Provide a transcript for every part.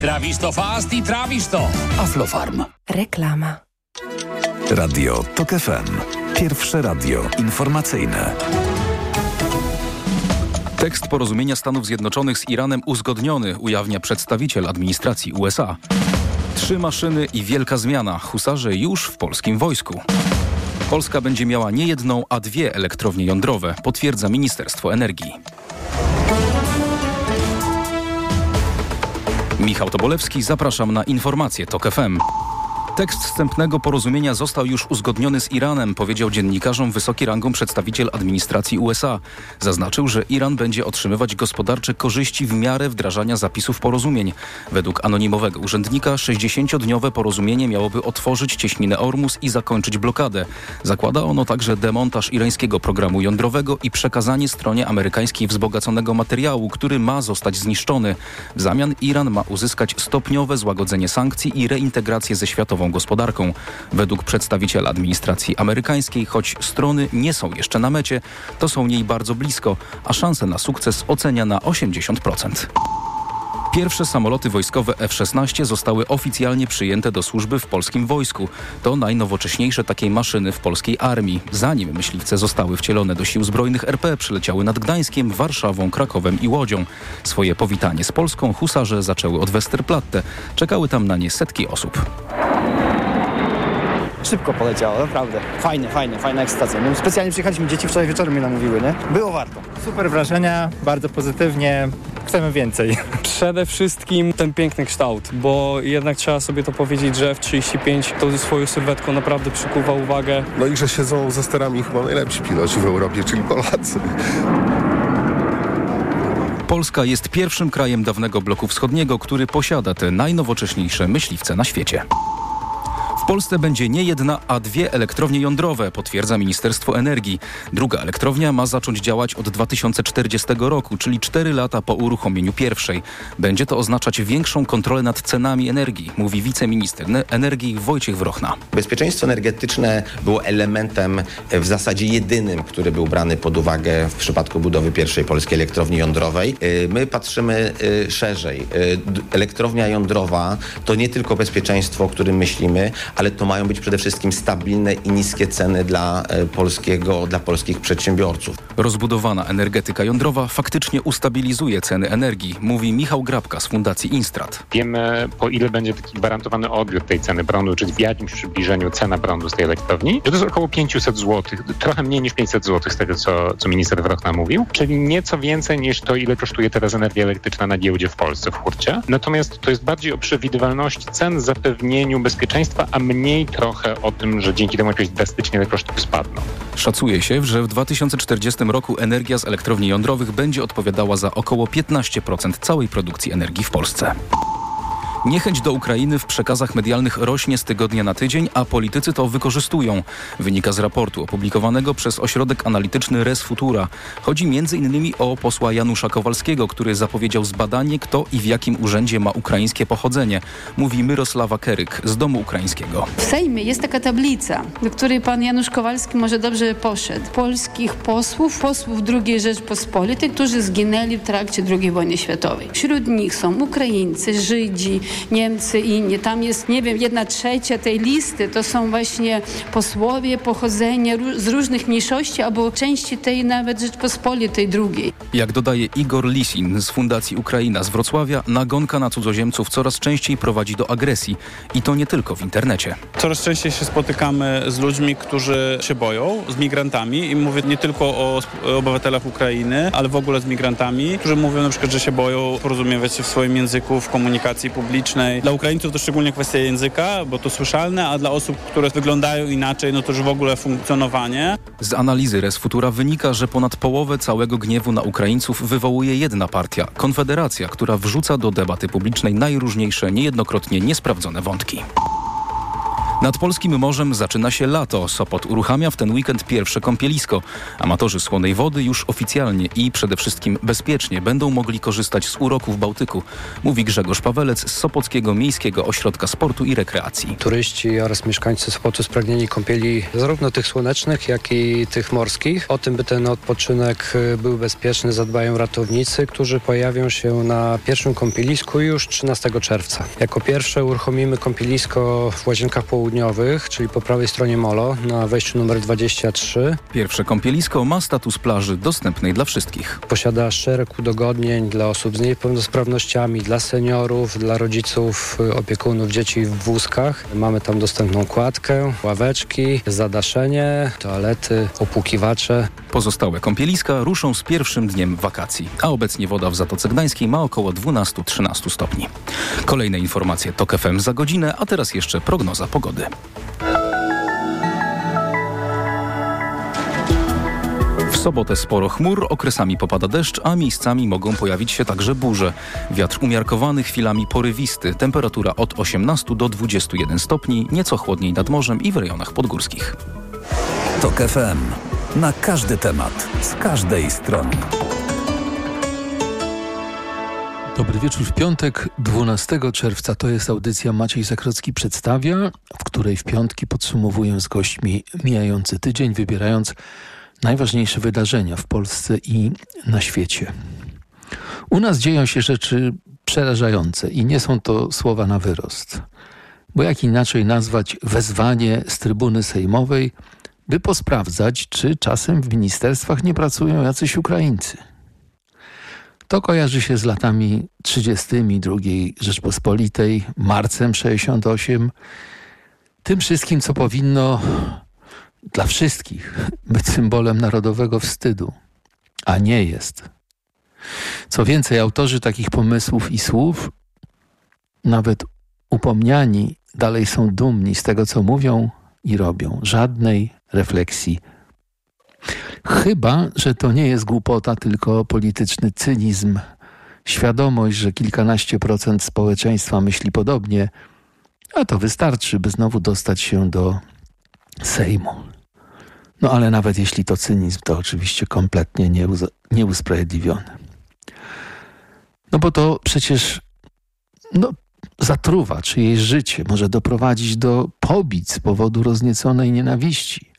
Traviš to fast i traviš to. Aflofarm. Reklama. Radio TOK FM. Pierwsze radio informacyjne. Tekst porozumienia Stanów Zjednoczonych z Iranem uzgodniony, ujawnia przedstawiciel administracji USA. 3 maszyny i wielka zmiana. Husarze już w polskim wojsku. Polska będzie miała nie jedną, a 2 elektrownie jądrowe, potwierdza Ministerstwo Energii. Michał Tobolewski, zapraszam na informacje TOK FM. Tekst wstępnego porozumienia został już uzgodniony z Iranem, powiedział dziennikarzom wysoki rangą przedstawiciel administracji USA. Zaznaczył, że Iran będzie otrzymywać gospodarcze korzyści w miarę wdrażania zapisów porozumień. Według anonimowego urzędnika 60-dniowe porozumienie miałoby otworzyć cieśninę Ormus i zakończyć blokadę. Zakłada ono także demontaż irańskiego programu jądrowego i przekazanie stronie amerykańskiej wzbogaconego materiału, który ma zostać zniszczony. W zamian Iran ma uzyskać stopniowe złagodzenie sankcji i reintegrację ze światową gospodarką. Według przedstawiciela administracji amerykańskiej, choć strony nie są jeszcze na mecie, to są jej bardzo blisko, a szanse na sukces ocenia na 80%. Pierwsze samoloty wojskowe F-16 zostały oficjalnie przyjęte do służby w polskim wojsku. To najnowocześniejsze takiej maszyny w polskiej armii. Zanim myśliwce zostały wcielone do sił zbrojnych RP, przyleciały nad Gdańskiem, Warszawą, Krakowem i Łodzią. Swoje powitanie z Polską husarze zaczęły od Westerplatte. Czekały tam na nie setki osób. Szybko poleciało, naprawdę. Fajna ekscytacja. My specjalnie przyjechaliśmy, dzieci wczoraj wieczorem mnie namówiły, nie? Było warto. Super wrażenia, bardzo pozytywnie. Chcemy więcej. Przede wszystkim ten piękny kształt, bo jednak trzeba sobie to powiedzieć, że F-35 to ze swoją sylwetką naprawdę przykuwa uwagę. No i że siedzą za sterami chyba najlepsi piloci w Europie, czyli Polacy. Polska jest pierwszym krajem dawnego bloku wschodniego, który posiada te najnowocześniejsze myśliwce na świecie. W Polsce będzie nie jedna, a 2 elektrownie jądrowe, potwierdza Ministerstwo Energii. Druga elektrownia ma zacząć działać od 2040 roku, czyli 4 lata po uruchomieniu pierwszej. Będzie to oznaczać większą kontrolę nad cenami energii, mówi wiceminister energii Wojciech Wrochna. Bezpieczeństwo energetyczne było elementem w zasadzie jedynym, który był brany pod uwagę w przypadku budowy pierwszej polskiej elektrowni jądrowej. My patrzymy szerzej. Elektrownia jądrowa to nie tylko bezpieczeństwo, o którym myślimy, ale to mają być przede wszystkim stabilne i niskie ceny dla polskich przedsiębiorców. Rozbudowana energetyka jądrowa faktycznie ustabilizuje ceny energii, mówi Michał Grabka z Fundacji Instrat. Wiemy, po ile będzie taki gwarantowany odbiór tej ceny prądu, czyli w jakimś przybliżeniu cena prądu z tej elektrowni, że to jest około 500 zł, trochę mniej niż 500 zł z tego, co minister Wrochna mówił, czyli nieco więcej niż to, ile kosztuje teraz energia elektryczna na giełdzie w Polsce, w hurcie. Natomiast to jest bardziej o przewidywalności cen, zapewnieniu bezpieczeństwa, a mniej trochę o tym, że dzięki temu jakoś drastycznie te koszty spadną. Szacuje się, że w 2040 roku energia z elektrowni jądrowych będzie odpowiadała za około 15% całej produkcji energii w Polsce. Niechęć do Ukrainy w przekazach medialnych rośnie z tygodnia na tydzień, a politycy to wykorzystują. Wynika z raportu opublikowanego przez ośrodek analityczny Res Futura. Chodzi m.in. o posła Janusza Kowalskiego, który zapowiedział zbadanie, kto i w jakim urzędzie ma ukraińskie pochodzenie. Mówi Mirosława Keryk z Domu Ukraińskiego. W Sejmie jest taka tablica, do której pan Janusz Kowalski może dobrze poszedł. Polskich posłów II Rzeczpospolitej, którzy zginęli w trakcie II wojny światowej. Wśród nich są Ukraińcy, Żydzi, Niemcy i inni. Tam jest, 1/3 tej listy to są właśnie posłowie pochodzenia z różnych mniejszości albo części tej nawet Rzeczpospolitej II. Jak dodaje Igor Lisin z Fundacji Ukraina z Wrocławia, nagonka na cudzoziemców coraz częściej prowadzi do agresji. I to nie tylko w internecie. Coraz częściej się spotykamy z ludźmi, którzy się boją, z migrantami i mówię nie tylko o obywatelach Ukrainy, ale w ogóle z migrantami, którzy mówią na przykład, że się boją porozumiewać się w swoim języku, w komunikacji publicznej. Dla Ukraińców to szczególnie kwestia języka, bo to słyszalne, a dla osób, które wyglądają inaczej, no to już w ogóle funkcjonowanie. Z analizy Res Futura wynika, że ponad połowę całego gniewu na Ukraińców wywołuje jedna partia, Konfederacja, która wrzuca do debaty publicznej najróżniejsze, niejednokrotnie niesprawdzone wątki. Nad polskim morzem zaczyna się lato. Sopot uruchamia w ten weekend pierwsze kąpielisko. Amatorzy słonej wody już oficjalnie i przede wszystkim bezpiecznie będą mogli korzystać z uroków Bałtyku, mówi Grzegorz Pawelec z Sopockiego Miejskiego Ośrodka Sportu i Rekreacji. Turyści oraz mieszkańcy Sopotu spragnieni kąpieli zarówno tych słonecznych, jak i tych morskich. O tym, by ten odpoczynek był bezpieczny, zadbają ratownicy, którzy pojawią się na pierwszym kąpielisku już 13 czerwca. Jako pierwsze uruchomimy kąpielisko w Łazienkach Południowych, czyli po prawej stronie molo, na wejściu numer 23. Pierwsze kąpielisko ma status plaży dostępnej dla wszystkich. Posiada szereg udogodnień dla osób z niepełnosprawnościami, dla seniorów, dla rodziców, opiekunów dzieci w wózkach. Mamy tam dostępną kładkę, ławeczki, zadaszenie, toalety, opłukiwacze. Pozostałe kąpieliska ruszą z pierwszym dniem wakacji, a obecnie woda w Zatoce Gdańskiej ma około 12-13 stopni. Kolejne informacje TOK FM za godzinę, a teraz jeszcze prognoza pogody. W sobotę sporo chmur, okresami popada deszcz, a miejscami mogą pojawić się także burze. Wiatr umiarkowany, chwilami porywisty. Temperatura od 18 do 21 stopni, nieco chłodniej nad morzem i w rejonach podgórskich. TOK FM. Na każdy temat, z każdej strony. Dobry wieczór w piątek, 12 czerwca. To jest audycja Maciej Zakrocki przedstawia, w której w piątki podsumowuję z gośćmi mijający tydzień, wybierając najważniejsze wydarzenia w Polsce i na świecie. U nas dzieją się rzeczy przerażające i nie są to słowa na wyrost. Bo jak inaczej nazwać wezwanie z trybuny sejmowej, by posprawdzać, czy czasem w ministerstwach nie pracują jacyś Ukraińcy. To kojarzy się z latami 30. II Rzeczpospolitej, marcem 68, tym wszystkim, co powinno dla wszystkich być symbolem narodowego wstydu, a nie jest. Co więcej, autorzy takich pomysłów i słów, nawet upomniani, dalej są dumni z tego, co mówią i robią. Żadnej refleksji. Chyba że to nie jest głupota, tylko polityczny cynizm. Świadomość, że kilkanaście procent społeczeństwa myśli podobnie, a to wystarczy, by znowu dostać się do Sejmu. No ale nawet jeśli to cynizm, to oczywiście kompletnie nieusprawiedliwiony. No bo to przecież zatruwa czyjeś życie, może doprowadzić do pobić z powodu roznieconej nienawiści.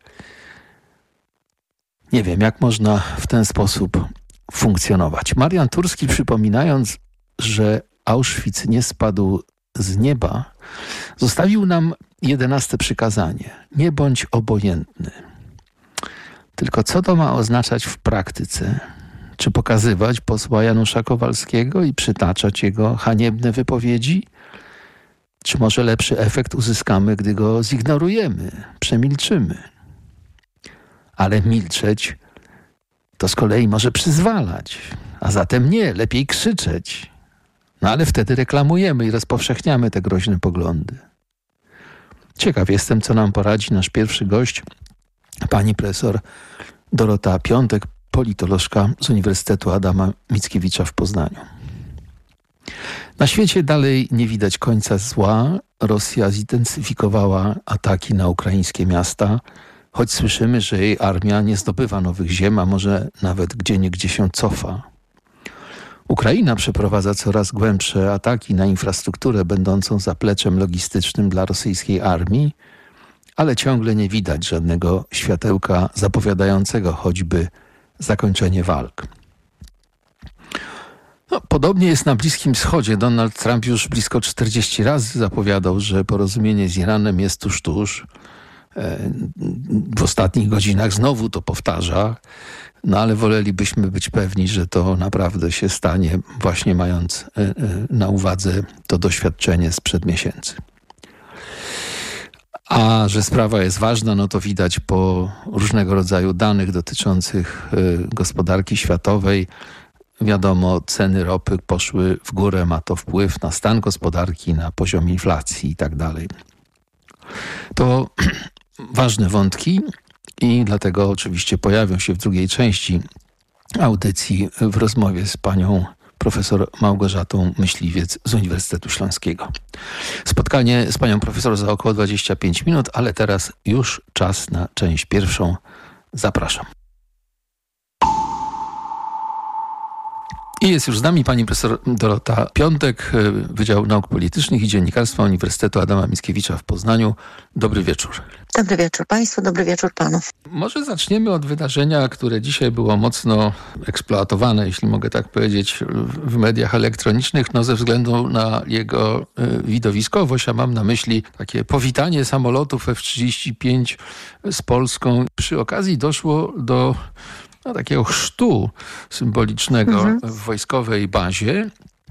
Nie wiem, jak można w ten sposób funkcjonować. Marian Turski, przypominając, że Auschwitz nie spadł z nieba, zostawił nam 11 przykazanie. Nie bądź obojętny. Tylko co to ma oznaczać w praktyce? Czy pokazywać posła Janusza Kowalskiego i przytaczać jego haniebne wypowiedzi? Czy może lepszy efekt uzyskamy, gdy go zignorujemy, przemilczymy? Ale milczeć to z kolei może przyzwalać, a zatem nie, lepiej krzyczeć. No ale wtedy reklamujemy i rozpowszechniamy te groźne poglądy. Ciekaw jestem, co nam poradzi nasz pierwszy gość, pani profesor Dorota Piątek, politolożka z Uniwersytetu Adama Mickiewicza w Poznaniu. Na świecie dalej nie widać końca zła. Rosja zintensyfikowała ataki na ukraińskie miasta, choć słyszymy, że jej armia nie zdobywa nowych ziem, a może nawet gdzieniegdzie się cofa. Ukraina przeprowadza coraz głębsze ataki na infrastrukturę będącą zapleczem logistycznym dla rosyjskiej armii, ale ciągle nie widać żadnego światełka zapowiadającego choćby zakończenie walk. Podobnie jest na Bliskim Wschodzie. Donald Trump już blisko 40 razy zapowiadał, że porozumienie z Iranem jest tuż. W ostatnich godzinach znowu to powtarza, ale wolelibyśmy być pewni, że to naprawdę się stanie, właśnie mając na uwadze to doświadczenie sprzed miesięcy. A że sprawa jest ważna, to widać po różnego rodzaju danych dotyczących gospodarki światowej. Wiadomo, ceny ropy poszły w górę, ma to wpływ na stan gospodarki, na poziom inflacji i tak dalej. To ważne wątki i dlatego oczywiście pojawią się w drugiej części audycji w rozmowie z panią profesor Małgorzatą Myśliwiec z Uniwersytetu Śląskiego. Spotkanie z panią profesor za około 25 minut, ale teraz już czas na część pierwszą. Zapraszam. I jest już z nami pani profesor Dorota Piątek, Wydział Nauk Politycznych i Dziennikarstwa Uniwersytetu Adama Mickiewicza w Poznaniu. Dobry wieczór. Dobry wieczór państwu, dobry wieczór panu. Może zaczniemy od wydarzenia, które dzisiaj było mocno eksploatowane, jeśli mogę tak powiedzieć, w mediach elektronicznych, no ze względu na jego widowiskowość, a mam na myśli takie powitanie samolotów F-35 z Polską. Przy okazji doszło do takiego chrztu symbolicznego w wojskowej bazie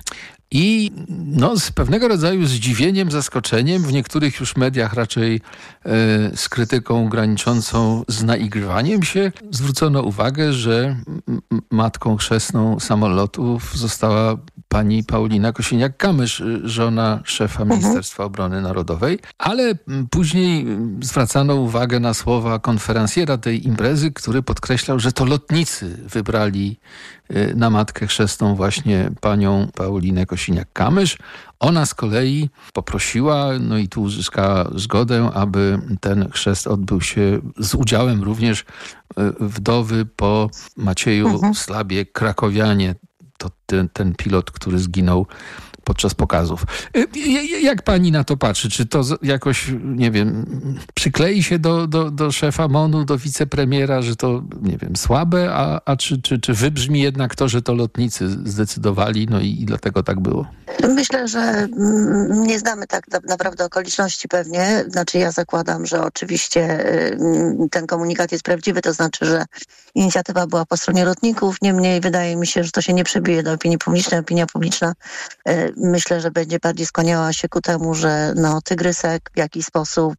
i z pewnego rodzaju zdziwieniem, zaskoczeniem, w niektórych już mediach raczej z krytyką graniczącą z naigrywaniem się, zwrócono uwagę, że matką chrzestną samolotów została pani Paulina Kosiniak-Kamysz, żona szefa Ministerstwa Obrony Narodowej, ale później zwracano uwagę na słowa konferencjera tej imprezy, który podkreślał, że to lotnicy wybrali na matkę chrzestną właśnie panią Paulinę Kosiniak-Kamysz. Ona z kolei poprosiła, i tu uzyskała zgodę, aby ten chrzest odbył się z udziałem również wdowy po Macieju Slabie Krakowianie. To ten pilot, który zginął podczas pokazów. Jak pani na to patrzy? Czy to jakoś, nie wiem, przyklei się do szefa MON-u, do wicepremiera, że to, nie wiem, słabe, a czy wybrzmi jednak to, że to lotnicy zdecydowali, i dlatego tak było? Myślę, że nie znamy tak naprawdę okoliczności pewnie. Znaczy ja zakładam, że oczywiście ten komunikat jest prawdziwy, to znaczy, że inicjatywa była po stronie lotników. Niemniej wydaje mi się, że to się nie przebije do opinii publicznej. Opinia publiczna myślę, że będzie bardziej skłaniała się ku temu, że Tygrysek w jakiś sposób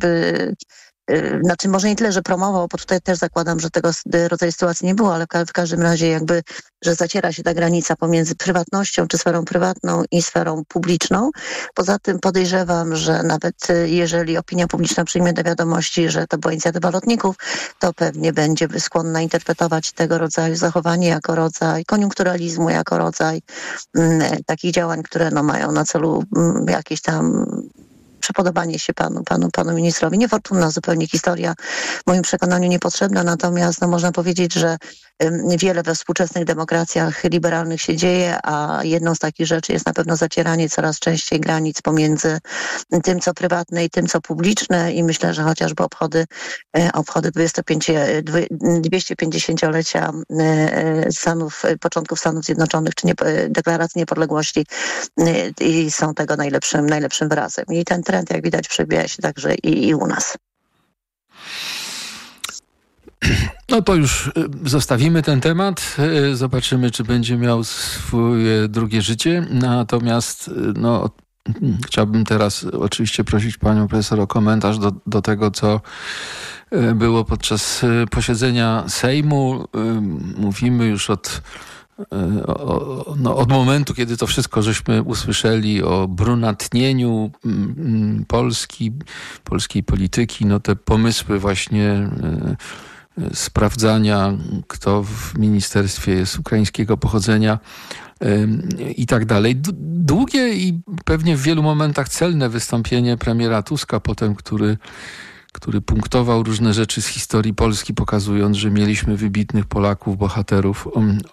znaczy może nie tyle, że promował, bo tutaj też zakładam, że tego rodzaju sytuacji nie było, ale w każdym razie że zaciera się ta granica pomiędzy prywatnością, czy sferą prywatną i sferą publiczną. Poza tym podejrzewam, że nawet jeżeli opinia publiczna przyjmie do wiadomości, że to była inicjatywa lotników, to pewnie będzie skłonna interpretować tego rodzaju zachowanie jako rodzaj koniunkturalizmu, jako rodzaj takich działań, które mają na celu jakieś tam przypodobanie się panu ministrowi. Niefortunna zupełnie historia, w moim przekonaniu niepotrzebna, natomiast można powiedzieć, że wiele we współczesnych demokracjach liberalnych się dzieje, a jedną z takich rzeczy jest na pewno zacieranie coraz częściej granic pomiędzy tym, co prywatne i tym, co publiczne i myślę, że chociażby obchody 250-lecia początków Stanów Zjednoczonych, czy deklaracji niepodległości są tego najlepszym wyrazem. I ten trend, jak widać, przebija się także i u nas. To już zostawimy ten temat. Zobaczymy, czy będzie miał swoje drugie życie. Natomiast chciałbym teraz oczywiście prosić panią profesor o komentarz do tego, co było podczas posiedzenia Sejmu. Mówimy już od momentu, kiedy to wszystko żeśmy usłyszeli o brunatnieniu polskiej polityki, te pomysły właśnie sprawdzania, kto w ministerstwie jest ukraińskiego pochodzenia i tak dalej. Długie i pewnie w wielu momentach celne wystąpienie premiera Tuska potem, który punktował różne rzeczy z historii Polski, pokazując, że mieliśmy wybitnych Polaków, bohaterów.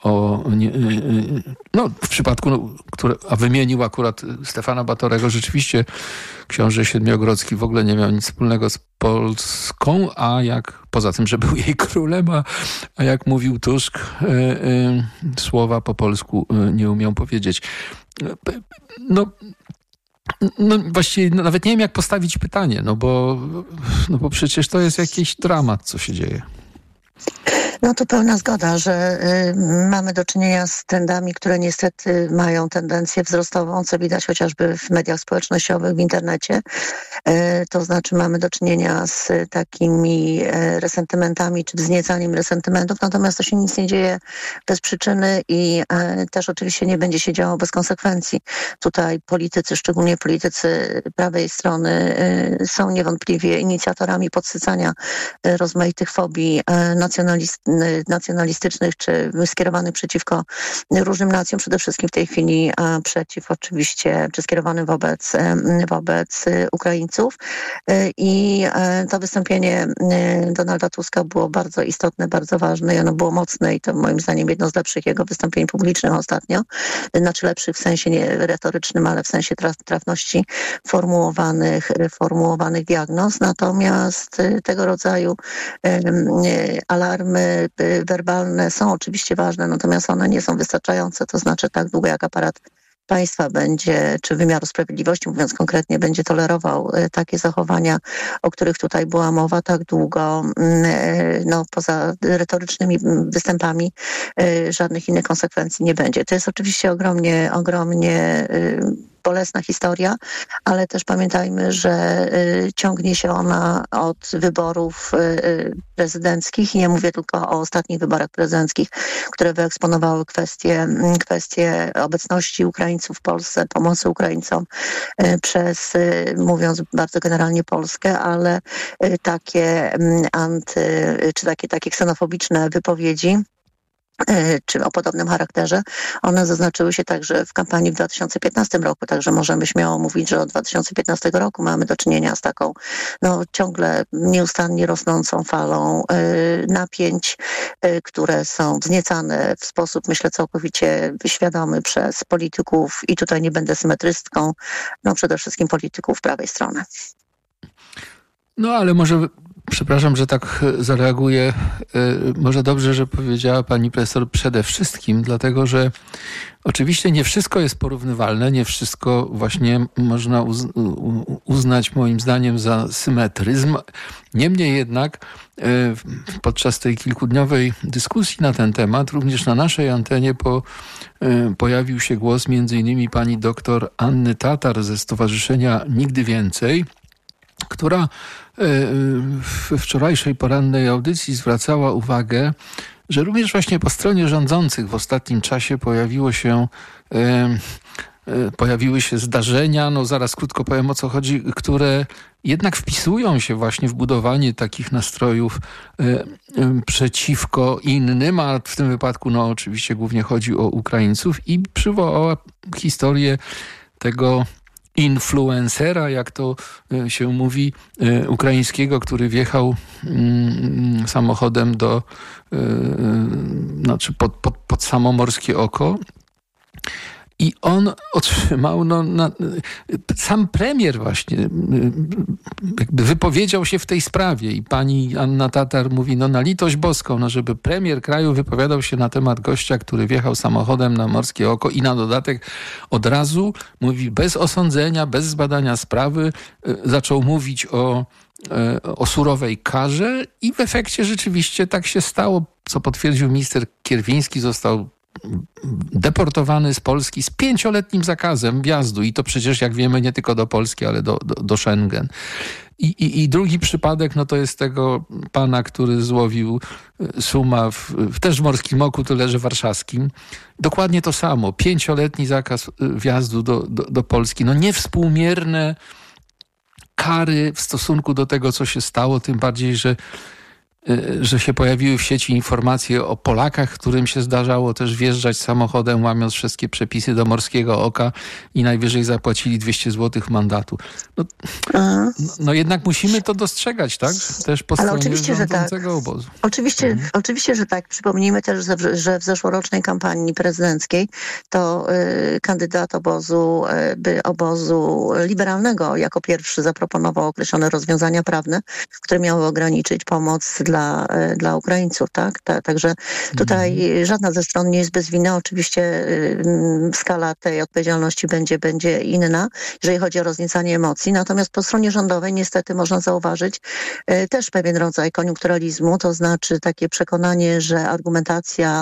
W przypadku, a wymienił akurat Stefana Batorego, rzeczywiście książę Siedmiogrodzki w ogóle nie miał nic wspólnego z Polską, poza tym, że był jej królem, a jak mówił Tusk, słowa po polsku nie umiał powiedzieć. Właściwie nawet nie wiem, jak postawić pytanie, bo przecież to jest jakiś dramat, co się dzieje. To pełna zgoda, że mamy do czynienia z trendami, które niestety mają tendencję wzrostową, co widać chociażby w mediach społecznościowych, w internecie. To znaczy mamy do czynienia z takimi resentymentami, czy wzniecaniem resentymentów, natomiast to się nic nie dzieje bez przyczyny i też oczywiście nie będzie się działo bez konsekwencji. Tutaj politycy, szczególnie politycy prawej strony są niewątpliwie inicjatorami podsycania rozmaitych fobii nacjonalistycznych, czy skierowanych przeciwko różnym nacjom, przede wszystkim w tej chwili przeciw oczywiście, czy skierowanym wobec Ukraińców. I to wystąpienie Donalda Tuska było bardzo istotne, bardzo ważne i ono było mocne i to moim zdaniem jedno z lepszych jego wystąpień publicznych ostatnio. Znaczy lepszych w sensie nie retorycznym, ale w sensie trafności formułowanych diagnoz. Natomiast tego rodzaju alarmy werbalne są oczywiście ważne, natomiast one nie są wystarczające. To znaczy tak długo jak aparat państwa będzie, czy wymiaru sprawiedliwości, mówiąc konkretnie, będzie tolerował takie zachowania, o których tutaj była mowa, tak długo poza retorycznymi występami żadnych innych konsekwencji nie będzie. To jest oczywiście ogromnie bolesna historia, ale też pamiętajmy, że ciągnie się ona od wyborów prezydenckich i nie mówię tylko o ostatnich wyborach prezydenckich, które wyeksponowały kwestie obecności Ukraińców w Polsce, pomocy Ukraińcom przez, mówiąc bardzo generalnie, Polskę, ale takie takie ksenofobiczne wypowiedzi czy o podobnym charakterze, one zaznaczyły się także w kampanii w 2015 roku, także możemy śmiało mówić, że od 2015 roku mamy do czynienia z taką ciągle nieustannie rosnącą falą napięć, które są wzniecane w sposób, myślę, całkowicie świadomy przez polityków i tutaj nie będę symetrystką, przede wszystkim polityków prawej strony. No ale może, przepraszam, że tak zareaguję, może dobrze, że powiedziała pani profesor przede wszystkim, dlatego że oczywiście nie wszystko jest porównywalne, nie wszystko właśnie można uznać moim zdaniem za symetryzm. Niemniej jednak podczas tej kilkudniowej dyskusji na ten temat również na naszej antenie pojawił się głos m.in. pani doktor Anny Tatar ze Stowarzyszenia Nigdy Więcej, która we wczorajszej porannej audycji zwracała uwagę, że również właśnie po stronie rządzących w ostatnim czasie pojawiły się zdarzenia, zaraz krótko powiem o co chodzi, które jednak wpisują się właśnie w budowanie takich nastrojów przeciwko innym, a w tym wypadku oczywiście głównie chodzi o Ukraińców i przywołała historię tego influencera, jak to się mówi, ukraińskiego, który wjechał samochodem pod samo Morskie Oko. I on otrzymał, sam premier właśnie jakby wypowiedział się w tej sprawie i pani Anna Tatar mówi, na litość boską, żeby premier kraju wypowiadał się na temat gościa, który wjechał samochodem na Morskie Oko i na dodatek od razu mówi bez osądzenia, bez zbadania sprawy, zaczął mówić o surowej karze i w efekcie rzeczywiście tak się stało, co potwierdził minister Kierwiński, został deportowany z Polski z 5-letnim zakazem wjazdu i to przecież, jak wiemy, nie tylko do Polski, ale do Schengen. I drugi przypadek, to jest tego pana, który złowił suma też w Morskim Oku, tyle że warszawskim. Dokładnie to samo. 5-letni zakaz wjazdu do Polski. Niewspółmierne kary w stosunku do tego, co się stało, tym bardziej, że się pojawiły w sieci informacje o Polakach, którym się zdarzało też wjeżdżać samochodem, łamiąc wszystkie przepisy do Morskiego Oka i najwyżej zapłacili 200 zł mandatu. Jednak musimy to dostrzegać, tak? Też po stronie rządzącego obozu. Oczywiście, że tak. Przypomnijmy też, że w zeszłorocznej kampanii prezydenckiej to kandydat obozu liberalnego jako pierwszy zaproponował określone rozwiązania prawne, które miały ograniczyć pomoc dla Ukraińców, tak? Także tutaj żadna ze stron nie jest bez winy. Oczywiście skala tej odpowiedzialności będzie inna, jeżeli chodzi o rozniecanie emocji. Natomiast po stronie rządowej niestety można zauważyć też pewien rodzaj koniunkturalizmu, to znaczy takie przekonanie, że argumentacja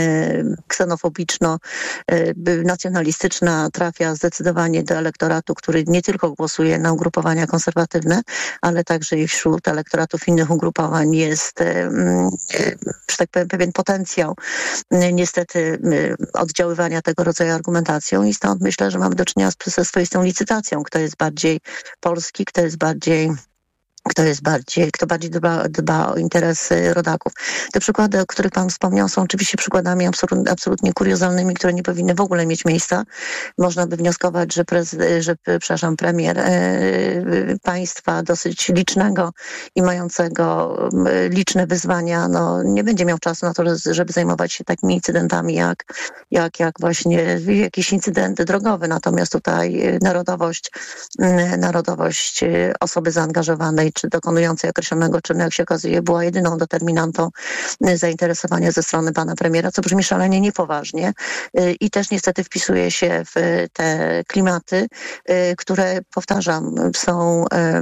ksenofobiczno-nacjonalistyczna trafia zdecydowanie do elektoratu, który nie tylko głosuje na ugrupowania konserwatywne, ale także i wśród elektoratów innych ugrupowań jest, że tak powiem, pewien potencjał niestety oddziaływania tego rodzaju argumentacją i stąd myślę, że mamy do czynienia ze swoistą licytacją, kto jest bardziej polski, kto jest bardziej kto bardziej dba o interesy rodaków. Te przykłady, o których pan wspomniał, są oczywiście przykładami absolutnie kuriozalnymi, które nie powinny w ogóle mieć miejsca. Można by wnioskować, że premier państwa dosyć licznego i mającego liczne wyzwania, nie będzie miał czasu na to, żeby zajmować się takimi incydentami jak właśnie jakieś incydenty drogowe. Natomiast tutaj narodowość osoby zaangażowanej czy dokonującej określonego czynu, jak się okazuje, była jedyną determinantą zainteresowania ze strony pana premiera, co brzmi szalenie niepoważnie i też niestety wpisuje się w te klimaty, które, powtarzam, są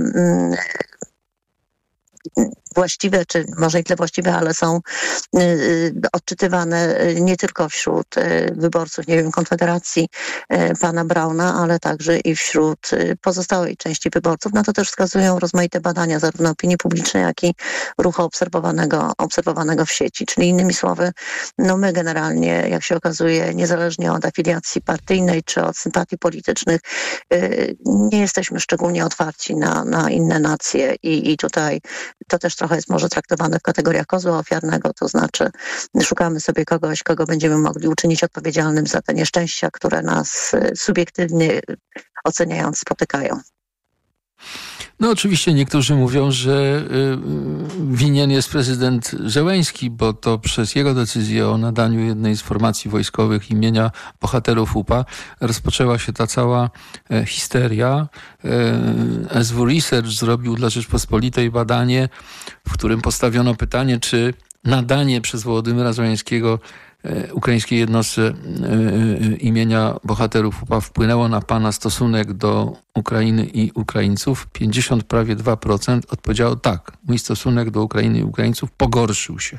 właściwe, czy może nie tyle właściwe, ale są odczytywane nie tylko wśród wyborców, Konfederacji pana Brauna, ale także i wśród pozostałej części wyborców. Na to też wskazują rozmaite badania, zarówno opinii publicznej, jak i ruchu obserwowanego w sieci. Czyli innymi słowy, my generalnie, jak się okazuje, niezależnie od afiliacji partyjnej, czy od sympatii politycznych, nie jesteśmy szczególnie otwarci na inne nacje i tutaj to też trochę jest może traktowane w kategoriach kozła ofiarnego, to znaczy szukamy sobie kogoś, kogo będziemy mogli uczynić odpowiedzialnym za te nieszczęścia, które nas subiektywnie oceniając spotykają. Oczywiście niektórzy mówią, że winien jest prezydent Zełenski, bo to przez jego decyzję o nadaniu jednej z formacji wojskowych imienia bohaterów UPA rozpoczęła się ta cała histeria. SW Research zrobił dla Rzeczpospolitej badanie, w którym postawiono pytanie, czy nadanie przez Wołodymyra Zełenskiego ukraińskiej jednostce imienia bohaterów UPA wpłynęło na pana stosunek do Ukrainy i Ukraińców. 52% odpowiedziało tak. Mój stosunek do Ukrainy i Ukraińców pogorszył się.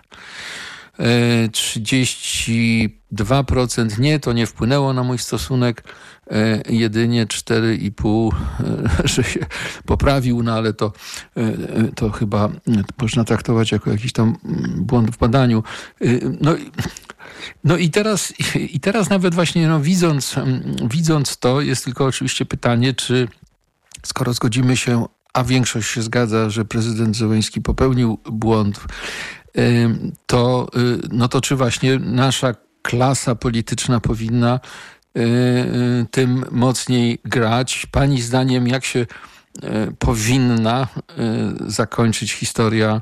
32% nie, to nie wpłynęło na mój stosunek. Jedynie 4,5% że się poprawił, ale to chyba można traktować jako jakiś tam błąd w badaniu. I teraz nawet właśnie widząc to, jest tylko oczywiście pytanie, czy skoro zgodzimy się, a większość się zgadza, że prezydent Zełenski popełnił błąd, to czy właśnie nasza klasa polityczna powinna tym mocniej grać? Pani zdaniem, jak się powinna zakończyć historia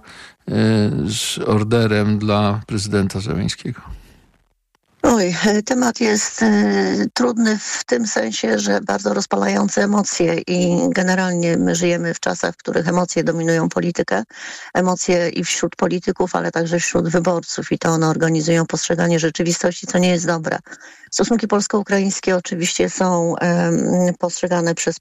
z orderem dla prezydenta Zełenskiego? Temat jest trudny w tym sensie, że bardzo rozpalające emocje i generalnie my żyjemy w czasach, w których emocje dominują politykę. Emocje i wśród polityków, ale także wśród wyborców i to one organizują postrzeganie rzeczywistości, co nie jest dobre. Stosunki polsko-ukraińskie oczywiście są postrzegane przez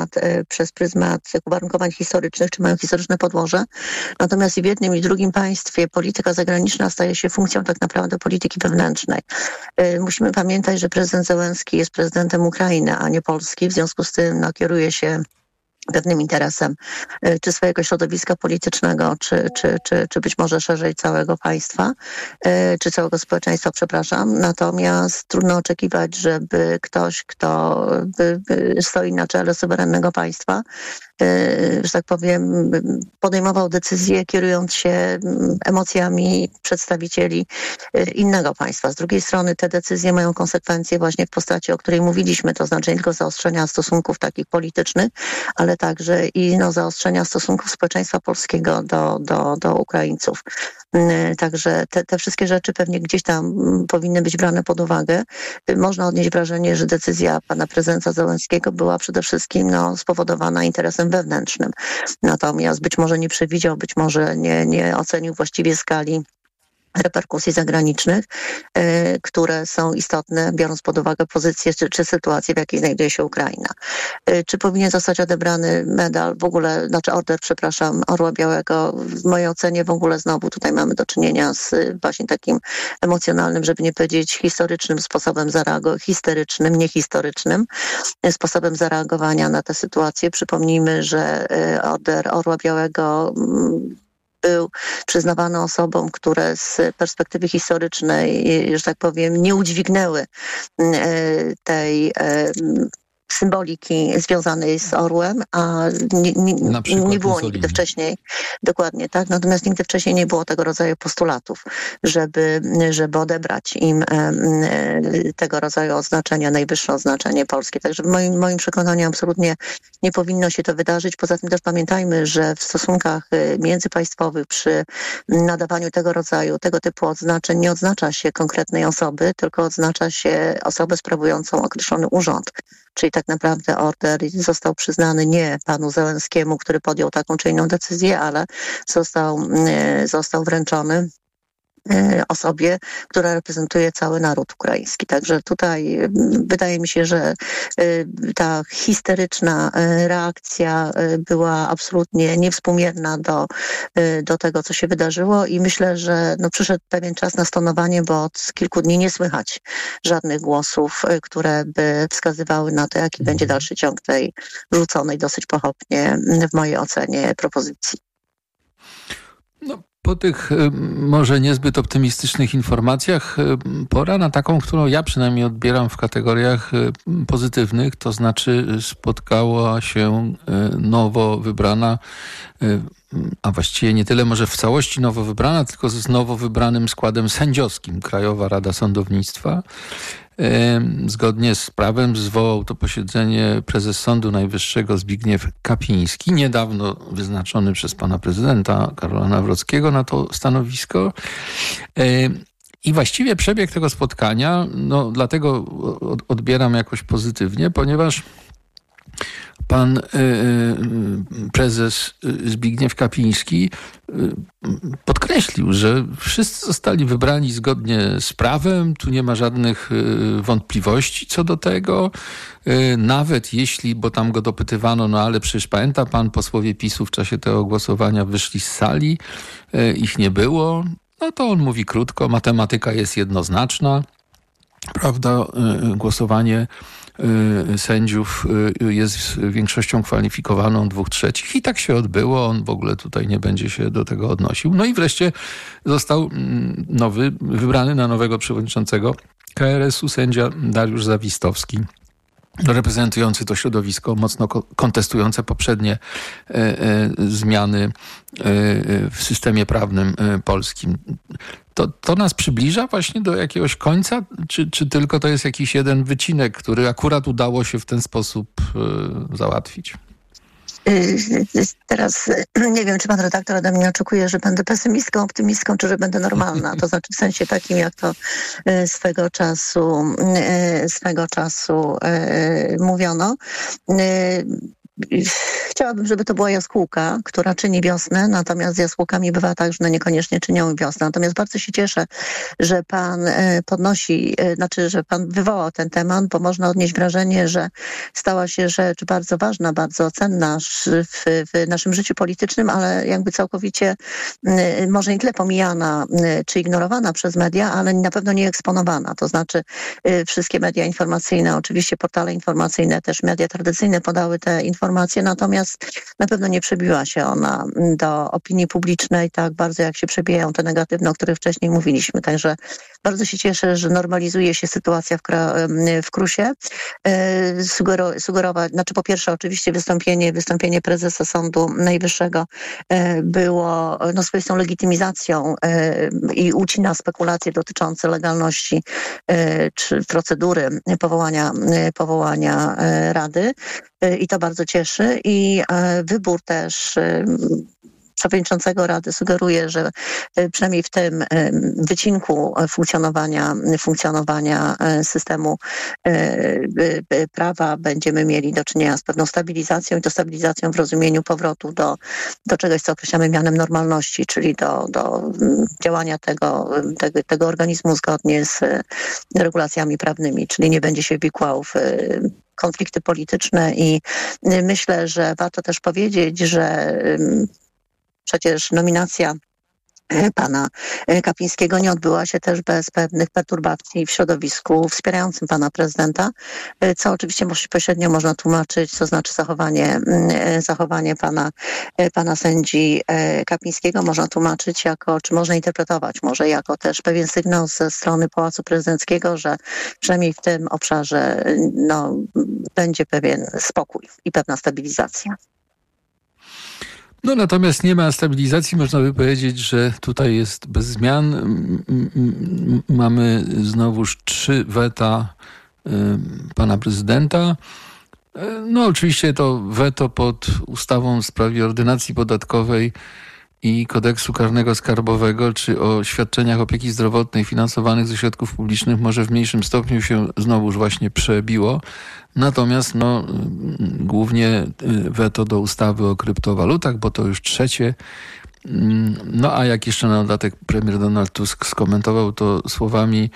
pryzmat uwarunkowań historycznych, czy mają historyczne podłoże. Natomiast i w jednym i drugim państwie polityka zagraniczna staje się funkcją tak naprawdę polityki wewnętrznej. Musimy pamiętać, że prezydent Zełenski jest prezydentem Ukrainy, a nie Polski. W związku z tym kieruje się pewnym interesem, czy swojego środowiska politycznego, czy być może szerzej całego państwa, czy całego społeczeństwa, przepraszam. Natomiast trudno oczekiwać, żeby ktoś, kto stoi na czele suwerennego państwa, że tak powiem, podejmował decyzje, kierując się emocjami przedstawicieli innego państwa. Z drugiej strony te decyzje mają konsekwencje właśnie w postaci, o której mówiliśmy, to znaczy nie tylko zaostrzenia stosunków takich politycznych, ale także i zaostrzenia stosunków społeczeństwa polskiego do Ukraińców. Także te wszystkie rzeczy pewnie gdzieś tam powinny być brane pod uwagę. Można odnieść wrażenie, że decyzja pana prezydenta Zełenskiego była przede wszystkim spowodowana interesem wewnętrznym. Natomiast być może nie przewidział, być może nie ocenił właściwie skali reperkusji zagranicznych, które są istotne, biorąc pod uwagę pozycję czy sytuację, w jakiej znajduje się Ukraina. Czy powinien zostać odebrany medal, order, Orła Białego? W mojej ocenie w ogóle znowu tutaj mamy do czynienia z właśnie takim emocjonalnym, żeby nie powiedzieć historycznym sposobem histerycznym, niehistorycznym sposobem zareagowania na tę sytuację. Przypomnijmy, że order Orła Białego był przyznawany osobom, które z perspektywy historycznej, że tak powiem, nie udźwignęły tej symboliki związanej z orłem, a nie było nigdy wcześniej. Dokładnie, tak. Natomiast nigdy wcześniej nie było tego rodzaju postulatów, żeby odebrać im tego rodzaju oznaczenia, najwyższe oznaczenie polskie. Także w moim przekonaniu absolutnie nie powinno się to wydarzyć. Poza tym też pamiętajmy, że w stosunkach międzypaństwowych przy nadawaniu tego typu odznaczeń nie odznacza się konkretnej osoby, tylko odznacza się osobę sprawującą określony urząd. Czyli tak naprawdę order został przyznany nie panu Zełenskiemu, który podjął taką czy inną decyzję, ale został wręczony osobie, która reprezentuje cały naród ukraiński. Także tutaj wydaje mi się, że ta histeryczna reakcja była absolutnie niewspółmierna do tego, co się wydarzyło i myślę, że przyszedł pewien czas na stonowanie, bo od kilku dni nie słychać żadnych głosów, które by wskazywały na to, jaki będzie dalszy ciąg tej rzuconej dosyć pochopnie, w mojej ocenie, propozycji. Po tych może niezbyt optymistycznych informacjach pora na taką, którą ja przynajmniej odbieram w kategoriach pozytywnych, to znaczy spotkała się nowo wybrana, a właściwie nie tyle może w całości nowo wybrana, tylko z nowo wybranym składem sędziowskim Krajowa Rada Sądownictwa. Zgodnie z prawem zwołał to posiedzenie prezes Sądu Najwyższego Zbigniew Kapiński, niedawno wyznaczony przez pana prezydenta Karola Nawrockiego na to stanowisko. I właściwie przebieg tego spotkania, dlatego odbieram jakoś pozytywnie, ponieważ pan prezes Zbigniew Kapiński podkreślił, że wszyscy zostali wybrani zgodnie z prawem, tu nie ma żadnych wątpliwości co do tego. Nawet jeśli, bo tam go dopytywano, ale przecież pamięta pan, posłowie PiS-u w czasie tego głosowania wyszli z sali, ich nie było. To on mówi krótko, matematyka jest jednoznaczna, prawda, głosowanie sędziów jest większością kwalifikowaną 2/3 i tak się odbyło. On w ogóle tutaj nie będzie się do tego odnosił. I wreszcie został wybrany na nowego przewodniczącego KRS-u sędzia Dariusz Zawistowski, reprezentujący to środowisko mocno kontestujące poprzednie zmiany w systemie prawnym polskim. To nas przybliża właśnie do jakiegoś końca, czy tylko to jest jakiś jeden wycinek, który akurat udało się w ten sposób załatwić? Teraz nie wiem, czy pan redaktor ode mnie oczekuje, że będę pesymistką, optymistką, czy że będę normalna. To znaczy w sensie takim, jak to swego czasu mówiono. Chciałabym, żeby to była jaskółka, która czyni wiosnę, natomiast z jaskółkami bywa tak, że one niekoniecznie czynią wiosnę. Natomiast bardzo się cieszę, że pan że pan wywołał ten temat, bo można odnieść wrażenie, że stała się rzecz bardzo ważna, bardzo cenna w naszym życiu politycznym, ale jakby całkowicie może nie tyle pomijana czy ignorowana przez media, ale na pewno nie eksponowana. To znaczy wszystkie media informacyjne, oczywiście portale informacyjne, też media tradycyjne podały te informacje, natomiast na pewno nie przebiła się ona do opinii publicznej tak bardzo, jak się przebijają te negatywne, o których wcześniej mówiliśmy. Także bardzo się cieszę, że normalizuje się sytuacja w KRUS-ie. Sugerować, po pierwsze oczywiście wystąpienie prezesa Sądu Najwyższego było swoistą legitymizacją i ucina spekulacje dotyczące legalności czy procedury powołania Rady. I to bardzo cieszy. I wybór też przewodniczącego Rady sugeruje, że przynajmniej w tym wycinku funkcjonowania systemu prawa będziemy mieli do czynienia z pewną stabilizacją i to stabilizacją w rozumieniu powrotu do czegoś, co określamy mianem normalności, czyli do działania tego organizmu zgodnie z regulacjami prawnymi, czyli nie będzie się wikłał w konflikty polityczne i myślę, że warto też powiedzieć, że przecież nominacja pana Kapińskiego nie odbyła się też bez pewnych perturbacji w środowisku wspierającym pana prezydenta, co oczywiście pośrednio można tłumaczyć, to znaczy zachowanie pana sędzi Kapińskiego można tłumaczyć jako, czy można interpretować może jako też pewien sygnał ze strony Pałacu Prezydenckiego, że przynajmniej w tym obszarze będzie pewien spokój i pewna stabilizacja. No natomiast nie ma stabilizacji, można by powiedzieć, że tutaj jest bez zmian. Mamy znowuż 3 weta pana prezydenta. No oczywiście to weto pod ustawą w sprawie ordynacji podatkowej i kodeksu karnego skarbowego, czy o świadczeniach opieki zdrowotnej finansowanych ze środków publicznych może w mniejszym stopniu się znowuż właśnie przebiło. Natomiast głównie weto do ustawy o kryptowalutach, bo to już 3. No a jak jeszcze na dodatek premier Donald Tusk skomentował to słowami,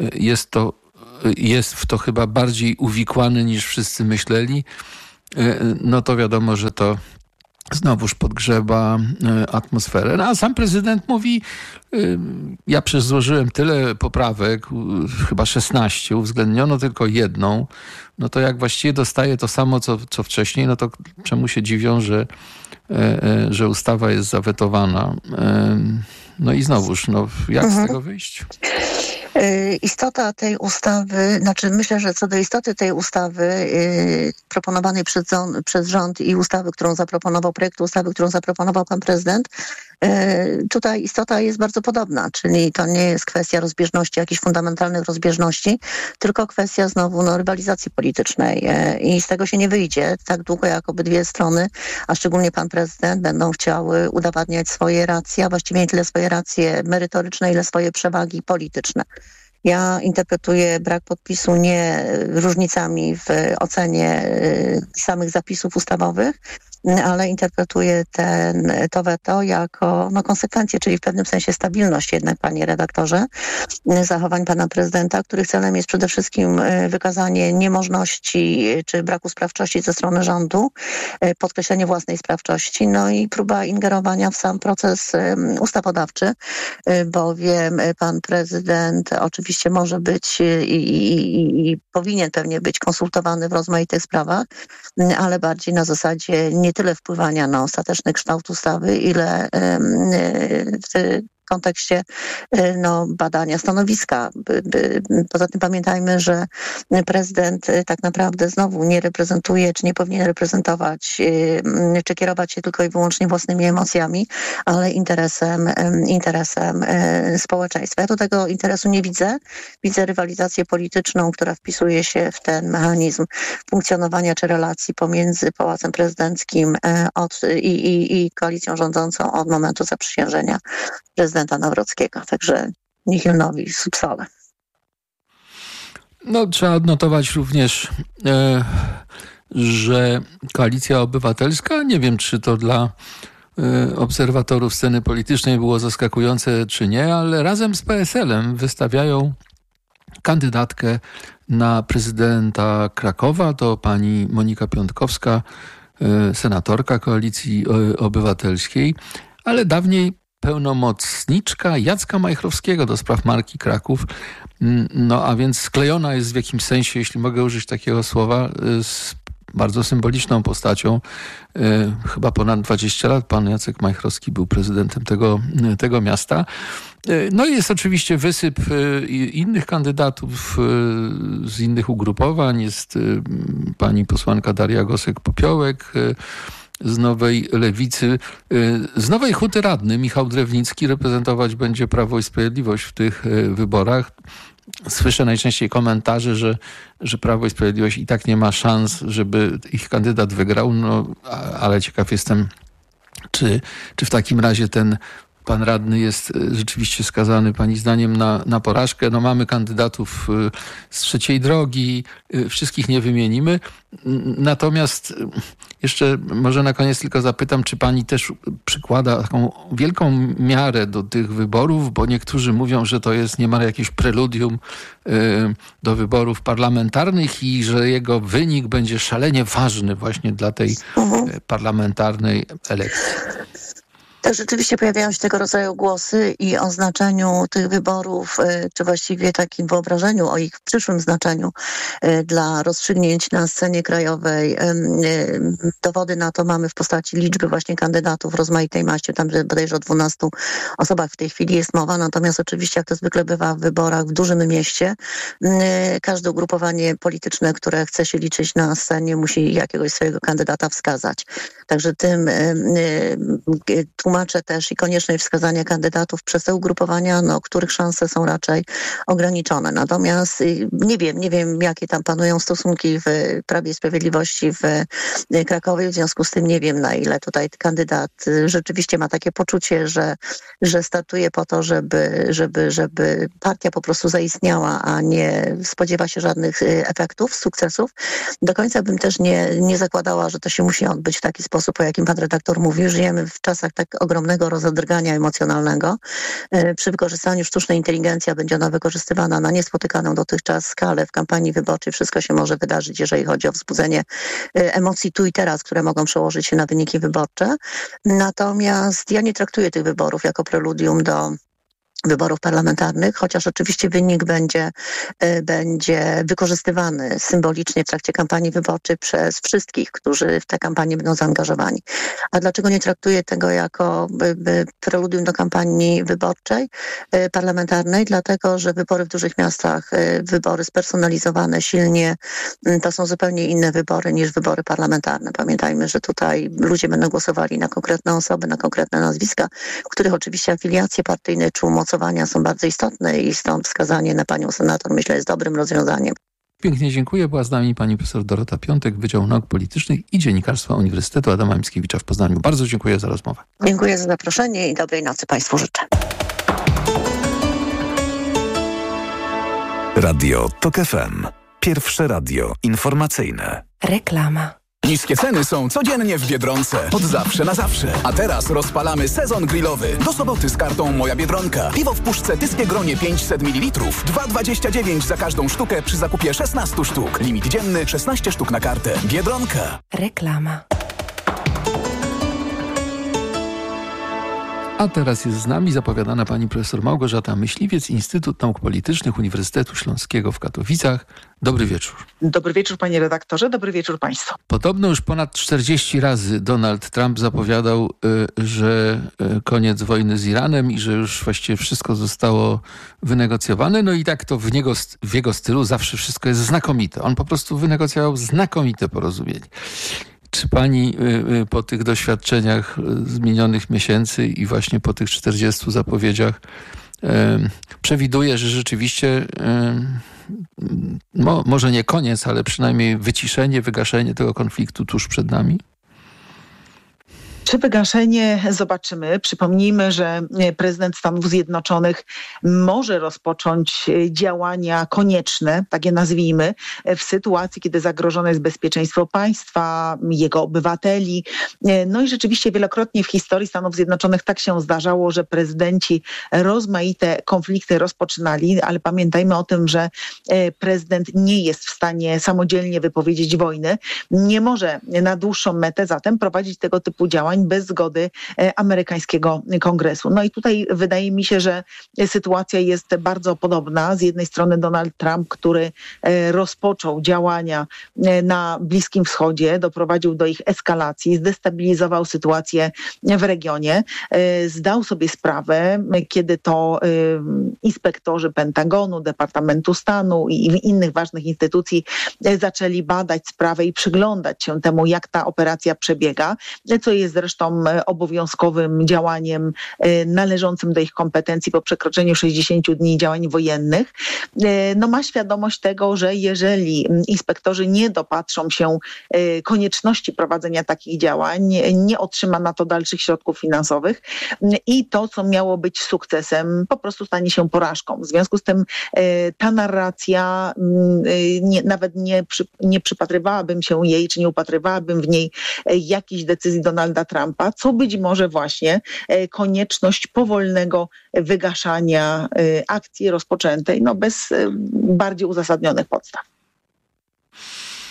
jest w to chyba bardziej uwikłany niż wszyscy myśleli, no to wiadomo, że to znowuż podgrzewa atmosferę. No, a sam prezydent mówi, ja złożyłem tyle poprawek, chyba 16, uwzględniono tylko 1, no to jak właściwie dostaje to samo, co wcześniej, no to czemu się dziwią, że ustawa jest zawetowana. No i znowuż, jak z tego wyjść? Istota tej ustawy, myślę, że co do istoty tej ustawy proponowanej przez rząd i projektu ustawy, którą zaproponował pan prezydent, tutaj istota jest bardzo podobna, czyli to nie jest kwestia rozbieżności, jakichś fundamentalnych rozbieżności, tylko kwestia znowu rywalizacji politycznej i z tego się nie wyjdzie tak długo, jak obydwie strony, a szczególnie pan prezydent będą chciały udowadniać swoje racje, a właściwie nie tyle swoje racje merytoryczne, ile swoje przewagi polityczne. Ja interpretuję brak podpisu nie różnicami w ocenie samych zapisów ustawowych, ale interpretuję to weto jako konsekwencję, czyli w pewnym sensie stabilność jednak, panie redaktorze, zachowań pana prezydenta, których celem jest przede wszystkim wykazanie niemożności czy braku sprawczości ze strony rządu, podkreślenie własnej sprawczości, i próba ingerowania w sam proces ustawodawczy, bowiem pan prezydent oczywiście może być i powinien pewnie być konsultowany w rozmaitych sprawach, ale bardziej na zasadzie nie tyle wpływania na ostateczny kształt ustawy, ile w kontekście badania stanowiska. Poza tym pamiętajmy, że prezydent tak naprawdę znowu nie reprezentuje, czy nie powinien reprezentować, czy kierować się tylko i wyłącznie własnymi emocjami, ale interesem społeczeństwa. Ja tu tego interesu nie widzę. Widzę rywalizację polityczną, która wpisuje się w ten mechanizm funkcjonowania czy relacji pomiędzy Pałacem Prezydenckim i koalicją rządzącą od momentu zaprzysiężenia prezydenta Nawrockiego. Także nihil novi sub sole. Trzeba odnotować również, że Koalicja Obywatelska, nie wiem, czy to dla obserwatorów sceny politycznej było zaskakujące, czy nie, ale razem z PSL-em wystawiają kandydatkę na prezydenta Krakowa. To pani Monika Piątkowska, senatorka Koalicji Obywatelskiej, ale dawniej pełnomocniczka Jacka Majchrowskiego do spraw marki Kraków. A więc sklejona jest w jakimś sensie, jeśli mogę użyć takiego słowa, z bardzo symboliczną postacią. Chyba ponad 20 lat pan Jacek Majchrowski był prezydentem tego miasta. I jest oczywiście wysyp innych kandydatów z innych ugrupowań. Jest pani posłanka Daria Gosek-Popiołek z Nowej Lewicy. Z Nowej Huty radny Michał Drewnicki reprezentować będzie Prawo i Sprawiedliwość w tych wyborach. Słyszę najczęściej komentarze, że Prawo i Sprawiedliwość i tak nie ma szans, żeby ich kandydat wygrał, ale ciekaw jestem, czy w takim razie ten pan radny jest rzeczywiście skazany pani zdaniem na porażkę. Mamy kandydatów z trzeciej drogi, wszystkich nie wymienimy. Natomiast jeszcze może na koniec tylko zapytam, czy pani też przykłada taką wielką miarę do tych wyborów, bo niektórzy mówią, że to jest niemal jakieś preludium do wyborów parlamentarnych i że jego wynik będzie szalenie ważny właśnie dla tej parlamentarnej elekcji. Tak, rzeczywiście pojawiają się tego rodzaju głosy i o znaczeniu tych wyborów, czy właściwie takim wyobrażeniu o ich przyszłym znaczeniu dla rozstrzygnięć na scenie krajowej. Dowody na to mamy w postaci liczby właśnie kandydatów rozmaitej maści. Tam bodajże o 12 osobach w tej chwili jest mowa. Natomiast oczywiście, jak to zwykle bywa w wyborach w dużym mieście, każde ugrupowanie polityczne, które chce się liczyć na scenie, musi jakiegoś swojego kandydata wskazać. Także tym tłumaczę też i konieczność wskazania kandydatów przez te ugrupowania, których szanse są raczej ograniczone. Natomiast nie wiem, jakie tam panują stosunki w Prawie i Sprawiedliwości w Krakowie. W związku z tym nie wiem, na ile tutaj kandydat rzeczywiście ma takie poczucie, że startuje po to, żeby partia po prostu zaistniała, a nie spodziewa się żadnych efektów, sukcesów. Do końca bym też nie zakładała, że to się musi odbyć w taki sposób, o jakim pan redaktor mówił. Żyjemy w czasach tak ogromnego rozedrgania emocjonalnego. Przy wykorzystaniu sztucznej inteligencji będzie ona wykorzystywana na niespotykaną dotychczas skalę w kampanii wyborczej. Wszystko się może wydarzyć, jeżeli chodzi o wzbudzenie emocji tu i teraz, które mogą przełożyć się na wyniki wyborcze. Natomiast ja nie traktuję tych wyborów jako preludium do wyborów parlamentarnych, chociaż oczywiście wynik będzie wykorzystywany symbolicznie w trakcie kampanii wyborczej przez wszystkich, którzy w tę kampanię będą zaangażowani. A dlaczego nie traktuję tego jako preludium do kampanii wyborczej parlamentarnej? Dlatego, że wybory w dużych miastach, wybory spersonalizowane silnie, to są zupełnie inne wybory niż wybory parlamentarne. Pamiętajmy, że tutaj ludzie będą głosowali na konkretne osoby, na konkretne nazwiska, w których oczywiście afiliacje partyjne czy umocowania są bardzo istotne i stąd wskazanie na panią senator, myślę, jest dobrym rozwiązaniem. Pięknie dziękuję. Była z nami pani profesor Dorota Piątek, Wydział Nauk Politycznych i Dziennikarstwa Uniwersytetu Adama Mickiewicza w Poznaniu. Bardzo dziękuję za rozmowę. Dziękuję za zaproszenie i dobrej nocy państwu życzę. Radio TOK FM. Pierwsze radio informacyjne. Reklama. Niskie ceny są codziennie w Biedronce. Od zawsze na zawsze. A teraz rozpalamy sezon grillowy. Do soboty z kartą Moja Biedronka. Piwo w puszce Tyskie Gronie 500 ml. 2,29 za każdą sztukę przy zakupie 16 sztuk. Limit dzienny 16 sztuk na kartę. Biedronka. Reklama. A teraz jest z nami zapowiadana pani profesor Małgorzata Myśliwiec, Instytut Nauk Politycznych Uniwersytetu Śląskiego w Katowicach. Dobry wieczór. Dobry wieczór, panie redaktorze, dobry wieczór państwu. Podobno już ponad 40 razy Donald Trump zapowiadał, że koniec wojny z Iranem i że już właściwie wszystko zostało wynegocjowane. No i tak to w jego stylu zawsze wszystko jest znakomite. On po prostu wynegocjował znakomite porozumienie. Czy pani po tych doświadczeniach z minionych miesięcy i właśnie po tych 40 zapowiedziach przewiduje, że rzeczywiście może nie koniec, ale przynajmniej wyciszenie, wygaszenie tego konfliktu tuż przed nami? Czy wygaszenie? Zobaczymy. Przypomnijmy, że prezydent Stanów Zjednoczonych może rozpocząć działania konieczne, tak je nazwijmy, w sytuacji, kiedy zagrożone jest bezpieczeństwo państwa, jego obywateli. No i rzeczywiście wielokrotnie w historii Stanów Zjednoczonych tak się zdarzało, że prezydenci rozmaite konflikty rozpoczynali, ale pamiętajmy o tym, że prezydent nie jest w stanie samodzielnie wypowiedzieć wojny. Nie może na dłuższą metę zatem prowadzić tego typu działań bez zgody amerykańskiego kongresu. No i tutaj wydaje mi się, że sytuacja jest bardzo podobna. Z jednej strony Donald Trump, który rozpoczął działania na Bliskim Wschodzie, doprowadził do ich eskalacji, zdestabilizował sytuację w regionie. Zdał sobie sprawę, kiedy to inspektorzy Pentagonu, Departamentu Stanu i innych ważnych instytucji zaczęli badać sprawę i przyglądać się temu, jak ta operacja przebiega, co jest zresztą obowiązkowym działaniem należącym do ich kompetencji po przekroczeniu 60 dni działań wojennych. No ma świadomość tego, że jeżeli inspektorzy nie dopatrzą się konieczności prowadzenia takich działań, nie otrzyma na to dalszych środków finansowych i to, co miało być sukcesem, po prostu stanie się porażką. W związku z tym ta narracja, nawet nie przypatrywałabym się jej, czy nie upatrywałabym w niej jakichś decyzji Donalda Trumpa, co być może właśnie konieczność powolnego wygaszania akcji rozpoczętej, bez bardziej uzasadnionych podstaw.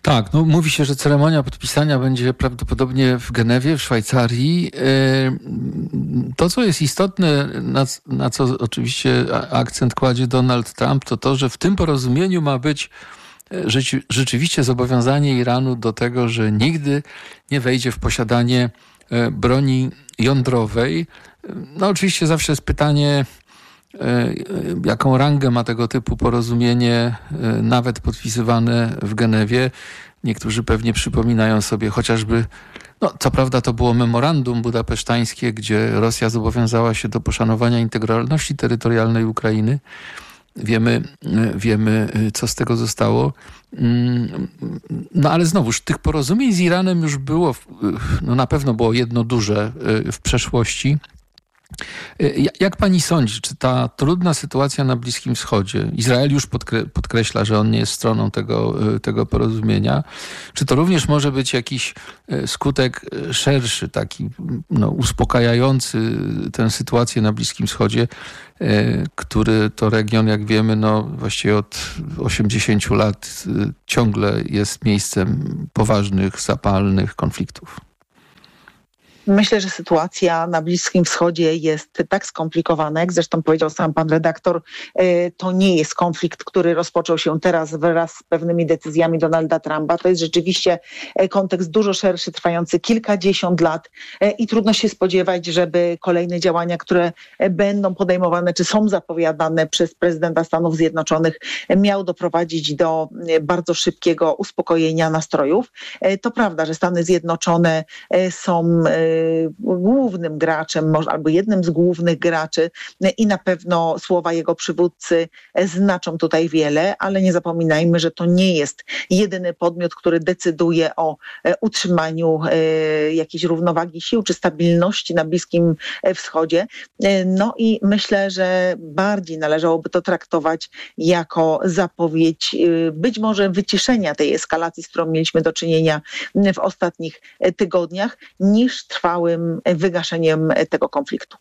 Tak, no mówi się, że ceremonia podpisania będzie prawdopodobnie w Genewie, w Szwajcarii. To, co jest istotne, na co oczywiście akcent kładzie Donald Trump, to, że w tym porozumieniu ma być rzeczywiście zobowiązanie Iranu do tego, że nigdy nie wejdzie w posiadanie broni jądrowej. No oczywiście zawsze jest pytanie, jaką rangę ma tego typu porozumienie, nawet podpisywane w Genewie. Niektórzy pewnie przypominają sobie chociażby, no co prawda to było memorandum budapesztańskie, gdzie Rosja zobowiązała się do poszanowania integralności terytorialnej Ukrainy. Wiemy, co z tego zostało. No ale znowuż, tych porozumień z Iranem już było, no na pewno było jedno duże w przeszłości. Jak pani sądzi, czy ta trudna sytuacja na Bliskim Wschodzie, Izrael już podkreśla, że on nie jest stroną tego porozumienia, czy to również może być jakiś skutek szerszy, taki uspokajający tę sytuację na Bliskim Wschodzie, który to region, jak wiemy, właściwie od 80 lat ciągle jest miejscem poważnych, zapalnych konfliktów? Myślę, że sytuacja na Bliskim Wschodzie jest tak skomplikowana, jak zresztą powiedział sam pan redaktor, to nie jest konflikt, który rozpoczął się teraz wraz z pewnymi decyzjami Donalda Trumpa. To jest rzeczywiście kontekst dużo szerszy, trwający kilkadziesiąt lat i trudno się spodziewać, żeby kolejne działania, które będą podejmowane, czy są zapowiadane przez prezydenta Stanów Zjednoczonych, miały doprowadzić do bardzo szybkiego uspokojenia nastrojów. To prawda, że Stany Zjednoczone są głównym graczem, albo jednym z głównych graczy i na pewno słowa jego przywódcy znaczą tutaj wiele, ale nie zapominajmy, że to nie jest jedyny podmiot, który decyduje o utrzymaniu jakiejś równowagi sił czy stabilności na Bliskim Wschodzie. No i myślę, że bardziej należałoby to traktować jako zapowiedź być może wyciszenia tej eskalacji, z którą mieliśmy do czynienia w ostatnich tygodniach, niż trwałym wygaszeniem tego konfliktu.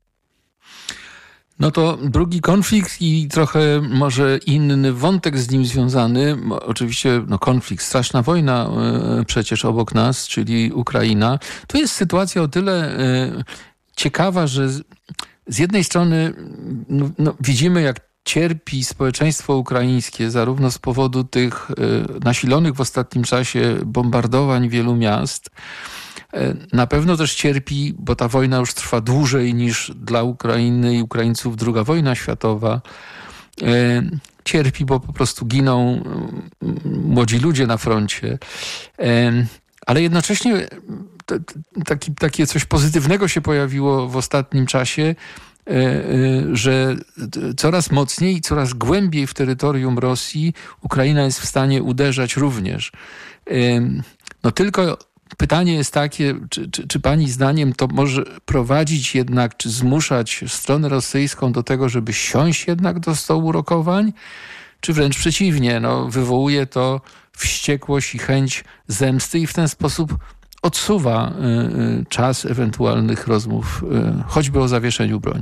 No to drugi konflikt i trochę może inny wątek z nim związany. Oczywiście konflikt, straszna wojna przecież obok nas, czyli Ukraina. To jest sytuacja o tyle ciekawa, że z jednej strony widzimy, jak cierpi społeczeństwo ukraińskie, zarówno z powodu tych nasilonych w ostatnim czasie bombardowań wielu miast. Na pewno też cierpi, bo ta wojna już trwa dłużej niż dla Ukrainy i Ukraińców II wojna światowa. Cierpi, bo po prostu giną młodzi ludzie na froncie. Ale jednocześnie takie coś pozytywnego się pojawiło w ostatnim czasie, że coraz mocniej i coraz głębiej w terytorium Rosji Ukraina jest w stanie uderzać również. Tylko pytanie jest takie, czy pani zdaniem to może prowadzić jednak, czy zmuszać stronę rosyjską do tego, żeby siąść jednak do stołu rokowań, czy wręcz przeciwnie, wywołuje to wściekłość i chęć zemsty i w ten sposób odsuwa czas ewentualnych rozmów, choćby o zawieszeniu broni?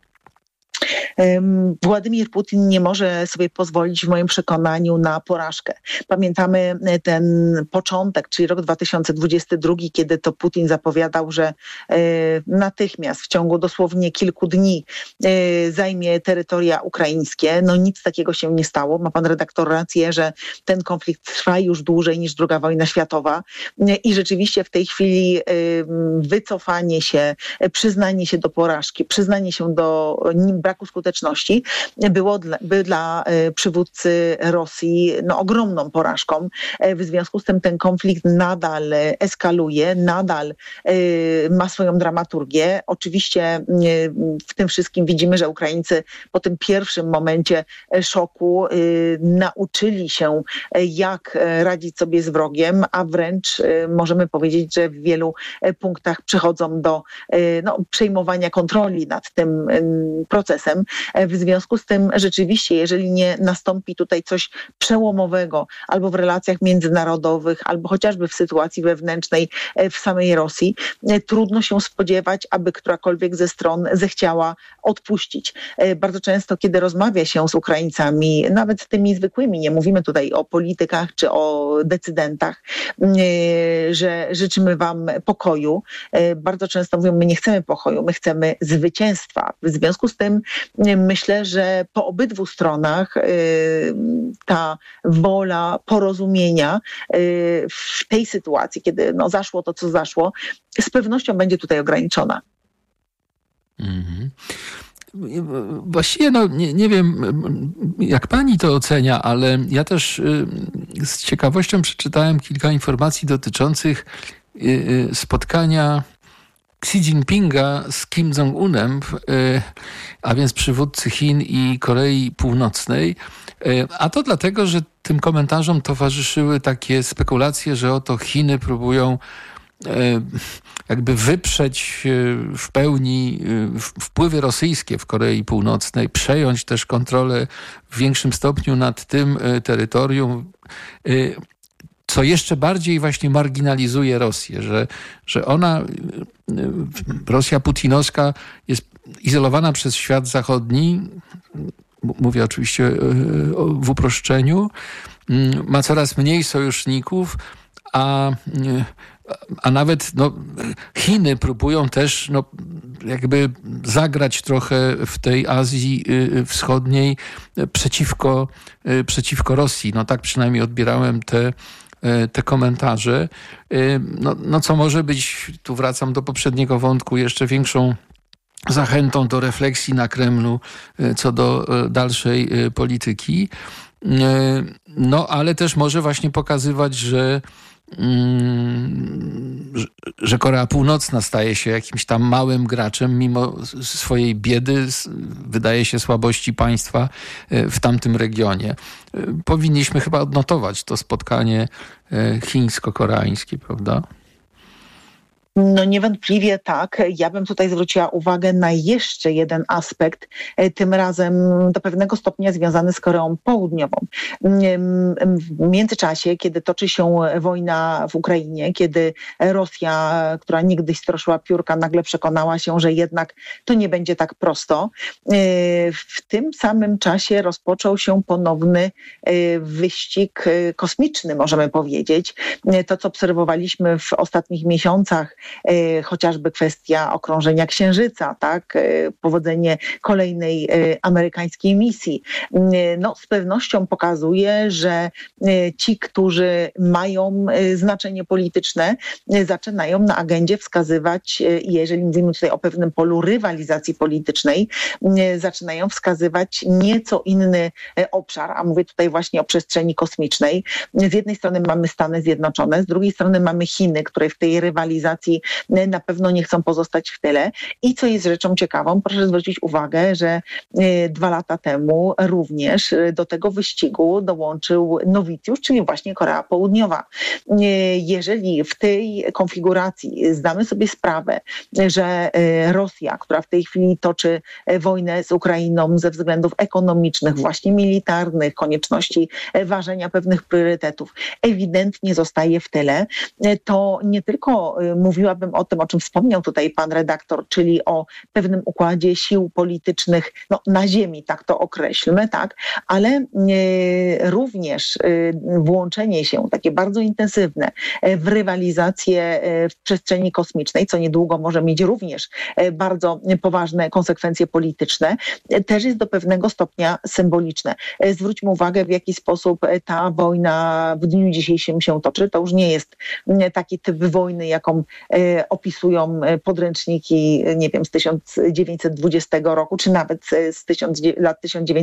Władimir Putin nie może sobie pozwolić w moim przekonaniu na porażkę. Pamiętamy ten początek, czyli rok 2022, kiedy to Putin zapowiadał, że natychmiast w ciągu dosłownie kilku dni zajmie terytoria ukraińskie. Nic takiego się nie stało. Ma pan redaktor rację, że ten konflikt trwa już dłużej niż II wojna światowa i rzeczywiście w tej chwili wycofanie się, przyznanie się do porażki, przyznanie się do braku skuteczności byłoby dla przywódcy Rosji ogromną porażką. W związku z tym ten konflikt nadal eskaluje, nadal ma swoją dramaturgię. Oczywiście w tym wszystkim widzimy, że Ukraińcy po tym pierwszym momencie szoku nauczyli się, jak radzić sobie z wrogiem, a wręcz możemy powiedzieć, że w wielu punktach przechodzą do przejmowania kontroli nad tym procesem. W związku z tym rzeczywiście, jeżeli nie nastąpi tutaj coś przełomowego albo w relacjach międzynarodowych, albo chociażby w sytuacji wewnętrznej w samej Rosji, trudno się spodziewać, aby którakolwiek ze stron zechciała odpuścić. Bardzo często, kiedy rozmawia się z Ukraińcami, nawet tymi zwykłymi, nie mówimy tutaj o politykach czy o decydentach, że życzymy wam pokoju. Bardzo często mówią, my nie chcemy pokoju, my chcemy zwycięstwa. W związku z tym myślę, że po obydwu stronach ta wola porozumienia w tej sytuacji, kiedy zaszło to, co zaszło, z pewnością będzie tutaj ograniczona. Mhm. Właściwie nie wiem, jak pani to ocenia, ale ja też z ciekawością przeczytałem kilka informacji dotyczących spotkania Xi Jinpinga z Kim Jong-unem, a więc przywódcy Chin i Korei Północnej. A to dlatego, że tym komentarzom towarzyszyły takie spekulacje, że oto Chiny próbują jakby wyprzeć w pełni wpływy rosyjskie w Korei Północnej, przejąć też kontrolę w większym stopniu nad tym terytorium, co jeszcze bardziej właśnie marginalizuje Rosję, że Rosja putinowska jest izolowana przez świat zachodni, mówię oczywiście w uproszczeniu, ma coraz mniej sojuszników, a nawet Chiny próbują też jakby zagrać trochę w tej Azji Wschodniej przeciwko Rosji. Tak przynajmniej odbierałem te komentarze. Co może być, tu wracam do poprzedniego wątku, jeszcze większą zachętą do refleksji na Kremlu co do dalszej polityki. Ale też może właśnie pokazywać, że Korea Północna staje się jakimś tam małym graczem mimo swojej biedy, wydaje się słabości państwa w tamtym regionie. Powinniśmy chyba odnotować to spotkanie chińsko-koreańskie, prawda? Niewątpliwie tak. Ja bym tutaj zwróciła uwagę na jeszcze jeden aspekt, tym razem do pewnego stopnia związany z Koreą Południową. W międzyczasie, kiedy toczy się wojna w Ukrainie, kiedy Rosja, która niegdyś stroszyła piórka, nagle przekonała się, że jednak to nie będzie tak prosto, w tym samym czasie rozpoczął się ponowny wyścig kosmiczny, możemy powiedzieć. To, co obserwowaliśmy w ostatnich miesiącach, chociażby kwestia okrążenia Księżyca, tak? Powodzenie kolejnej amerykańskiej misji. Z pewnością pokazuje, że ci, którzy mają znaczenie polityczne, zaczynają na agendzie wskazywać, jeżeli mówimy tutaj o pewnym polu rywalizacji politycznej, zaczynają wskazywać nieco inny obszar, a mówię tutaj właśnie o przestrzeni kosmicznej. Z jednej strony mamy Stany Zjednoczone, z drugiej strony mamy Chiny, które w tej rywalizacji na pewno nie chcą pozostać w tyle. I co jest rzeczą ciekawą, proszę zwrócić uwagę, że 2 lata temu również do tego wyścigu dołączył nowicjusz, czyli właśnie Korea Południowa. Jeżeli w tej konfiguracji zdamy sobie sprawę, że Rosja, która w tej chwili toczy wojnę z Ukrainą ze względów ekonomicznych, właśnie militarnych, konieczności ważenia pewnych priorytetów, ewidentnie zostaje w tyle, to nie tylko mówiłabym o tym, o czym wspomniał tutaj pan redaktor, czyli o pewnym układzie sił politycznych na ziemi, tak to określmy, tak, ale również włączenie się takie bardzo intensywne w rywalizację w przestrzeni kosmicznej, co niedługo może mieć również bardzo poważne konsekwencje polityczne, też jest do pewnego stopnia symboliczne. Zwróćmy uwagę, w jaki sposób ta wojna w dniu dzisiejszym się toczy. To już nie jest taki typ wojny, jaką opisują podręczniki, nie wiem, z 1920 roku, czy nawet z lat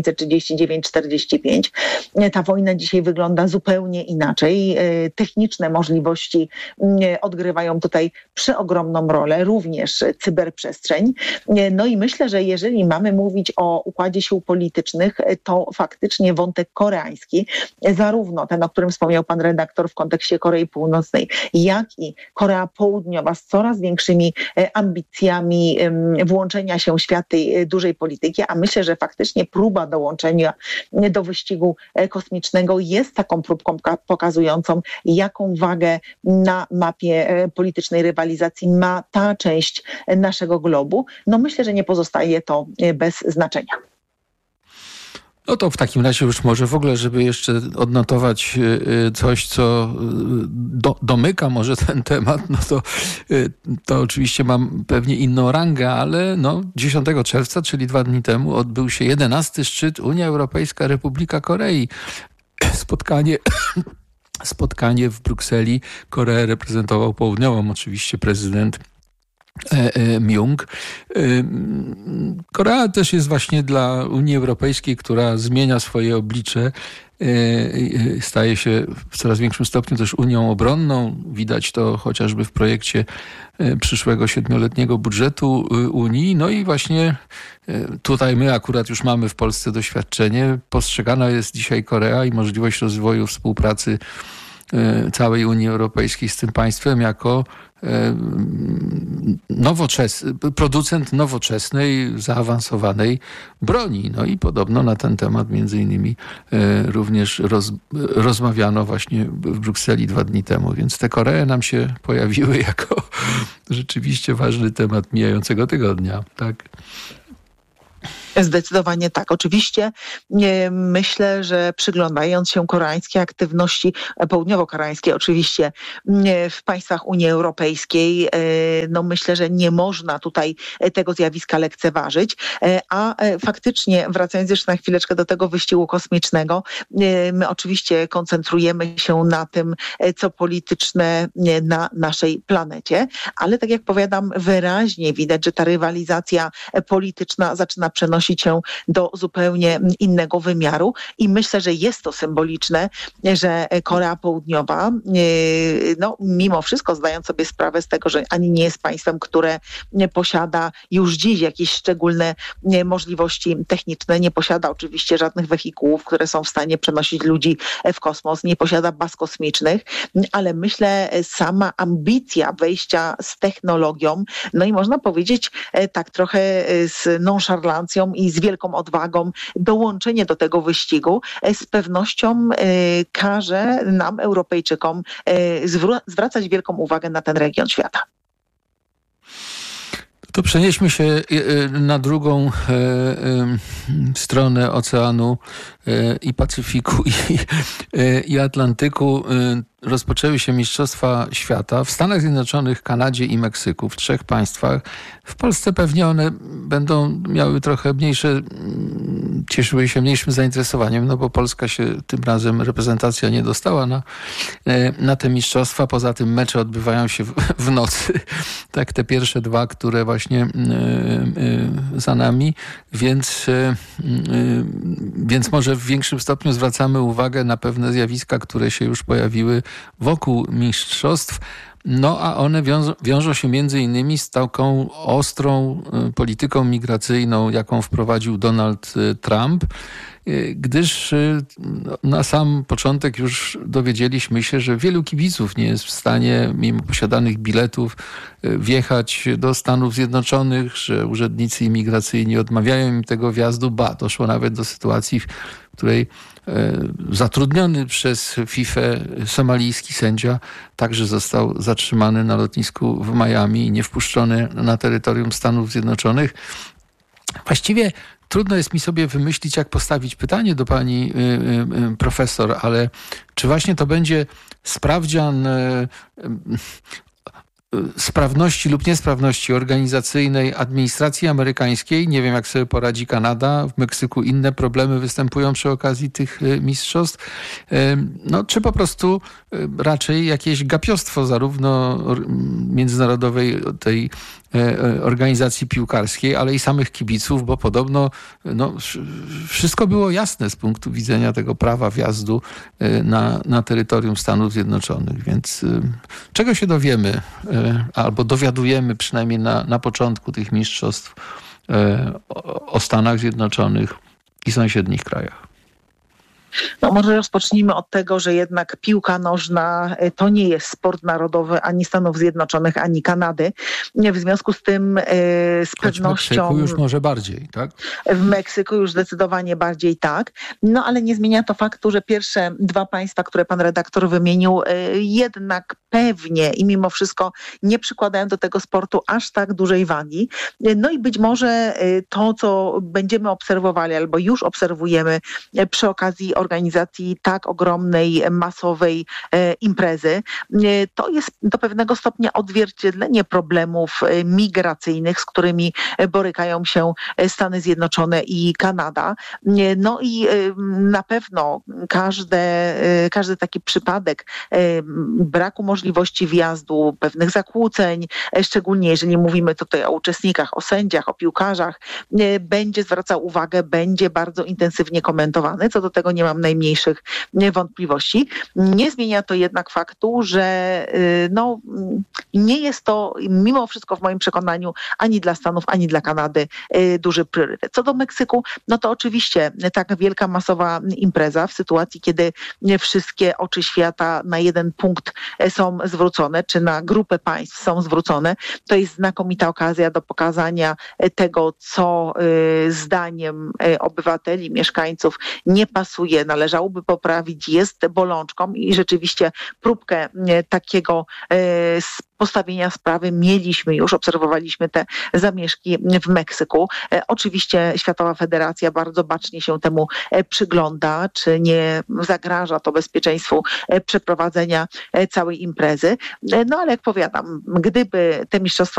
1939-45. Ta wojna dzisiaj wygląda zupełnie inaczej. Techniczne możliwości odgrywają tutaj przeogromną rolę, również cyberprzestrzeń. I myślę, że jeżeli mamy mówić o układzie sił politycznych, to faktycznie wątek koreański, zarówno ten, o którym wspomniał pan redaktor w kontekście Korei Północnej, jak i Korea Południowa, południowa z coraz większymi ambicjami włączenia się w świat tej dużej polityki, a myślę, że faktycznie próba dołączenia do wyścigu kosmicznego jest taką próbką pokazującą, jaką wagę na mapie politycznej rywalizacji ma ta część naszego globu. No myślę, że nie pozostaje to bez znaczenia. No to w takim razie już może w ogóle, żeby jeszcze odnotować coś, co domyka może ten temat, no to oczywiście mam pewnie inną rangę, ale 10 czerwca, czyli 2 dni temu, odbył się 11. szczyt Unia Europejska Republika Korei. Spotkanie w Brukseli. Koreę reprezentował południową oczywiście prezydent Myung. Korea też jest właśnie dla Unii Europejskiej, która zmienia swoje oblicze, staje się w coraz większym stopniu też Unią obronną. Widać to chociażby w projekcie przyszłego 7-letniego budżetu Unii. No i właśnie tutaj my akurat już mamy w Polsce doświadczenie. Postrzegana jest dzisiaj Korea i możliwość rozwoju współpracy całej Unii Europejskiej z tym państwem jako producent nowoczesnej, zaawansowanej broni. No i podobno na ten temat między innymi również rozmawiano właśnie w Brukseli 2 dni temu. Więc te Koree nam się pojawiły jako rzeczywiście ważny temat mijającego tygodnia. Tak. Zdecydowanie tak. Oczywiście myślę, że przyglądając się koreańskiej aktywności, południowo-koreańskiej oczywiście w państwach Unii Europejskiej, myślę, że nie można tutaj tego zjawiska lekceważyć, a faktycznie wracając jeszcze na chwileczkę do tego wyścigu kosmicznego, my oczywiście koncentrujemy się na tym, co polityczne na naszej planecie, ale tak jak powiadam, wyraźnie widać, że ta rywalizacja polityczna zaczyna przenosić się do zupełnie innego wymiaru i myślę, że jest to symboliczne, że Korea Południowa, mimo wszystko zdając sobie sprawę z tego, że ani nie jest państwem, które posiada już dziś jakieś szczególne możliwości techniczne, nie posiada oczywiście żadnych wehikułów, które są w stanie przenosić ludzi w kosmos, nie posiada baz kosmicznych, ale myślę, sama ambicja wejścia z technologią, i można powiedzieć tak trochę z nonszalancją i z wielką odwagą dołączenie do tego wyścigu z pewnością każe nam, Europejczykom, zwracać wielką uwagę na ten region świata. To przenieśmy się na drugą stronę oceanu i Pacyfiku i Atlantyku. Rozpoczęły się Mistrzostwa Świata w Stanach Zjednoczonych, Kanadzie i Meksyku, w 3 państwach. W Polsce pewnie one będą miały trochę cieszyły się mniejszym zainteresowaniem, bo Polska się tym razem, reprezentacja nie dostała na te mistrzostwa. Poza tym mecze odbywają się w nocy. Tak, te pierwsze 2, które właśnie za nami, więc może w większym stopniu zwracamy uwagę na pewne zjawiska, które się już pojawiły wokół mistrzostw. A one wiążą się między innymi z taką ostrą polityką migracyjną, jaką wprowadził Donald Trump, gdyż na sam początek już dowiedzieliśmy się, że wielu kibiców nie jest w stanie, mimo posiadanych biletów, wjechać do Stanów Zjednoczonych, że urzędnicy imigracyjni odmawiają im tego wjazdu. Doszło nawet do sytuacji, w której zatrudniony przez FIFA somalijski sędzia także został zatrzymany na lotnisku w Miami i nie wpuszczony na terytorium Stanów Zjednoczonych. Właściwie trudno jest mi sobie wymyślić, jak postawić pytanie do pani profesor, ale czy właśnie to będzie sprawdzian sprawności lub niesprawności organizacyjnej administracji amerykańskiej? Nie wiem, jak sobie poradzi Kanada. W Meksyku inne problemy występują przy okazji tych mistrzostw. Czy po prostu raczej jakieś gapiostwo zarówno międzynarodowej tej organizacji piłkarskiej, ale i samych kibiców, bo podobno wszystko było jasne z punktu widzenia tego prawa wjazdu na terytorium Stanów Zjednoczonych. Więc czego się dowiemy, albo dowiadujemy przynajmniej na początku tych mistrzostw o Stanach Zjednoczonych i sąsiednich krajach? No może rozpocznijmy od tego, że jednak piłka nożna to nie jest sport narodowy ani Stanów Zjednoczonych, ani Kanady. W związku z tym z pewnością... W Meksyku już może bardziej, tak? W Meksyku już zdecydowanie bardziej tak. No ale nie zmienia to faktu, że pierwsze dwa państwa, które pan redaktor wymienił, jednak pewnie i mimo wszystko nie przykładają do tego sportu aż tak dużej wagi. No i być może to, co będziemy obserwowali albo już obserwujemy przy okazji organizacji tak ogromnej, masowej imprezy, to jest do pewnego stopnia odzwierciedlenie problemów migracyjnych, z którymi borykają się Stany Zjednoczone i Kanada. No i na pewno każdy taki przypadek braku możliwości wjazdu, pewnych zakłóceń, szczególnie jeżeli mówimy tutaj o uczestnikach, o sędziach, o piłkarzach, będzie zwracał uwagę, będzie bardzo intensywnie komentowany. Co do tego nie mam najmniejszych wątpliwości. Nie zmienia to jednak faktu, że nie jest to mimo wszystko w moim przekonaniu ani dla Stanów, ani dla Kanady duży priorytet. Co do Meksyku, no to oczywiście taka wielka masowa impreza w sytuacji, kiedy wszystkie oczy świata na jeden punkt są zwrócone, czy na grupę państw są zwrócone, to jest znakomita okazja do pokazania tego, co zdaniem obywateli, mieszkańców nie pasuje, należałoby poprawić, jest bolączką i rzeczywiście próbkę takiego postawienia sprawy mieliśmy już, obserwowaliśmy te zamieszki w Meksyku. Oczywiście Światowa Federacja bardzo bacznie się temu przygląda, czy nie zagraża to bezpieczeństwu przeprowadzenia całej imprezy. No ale jak powiadam, gdyby te mistrzostwa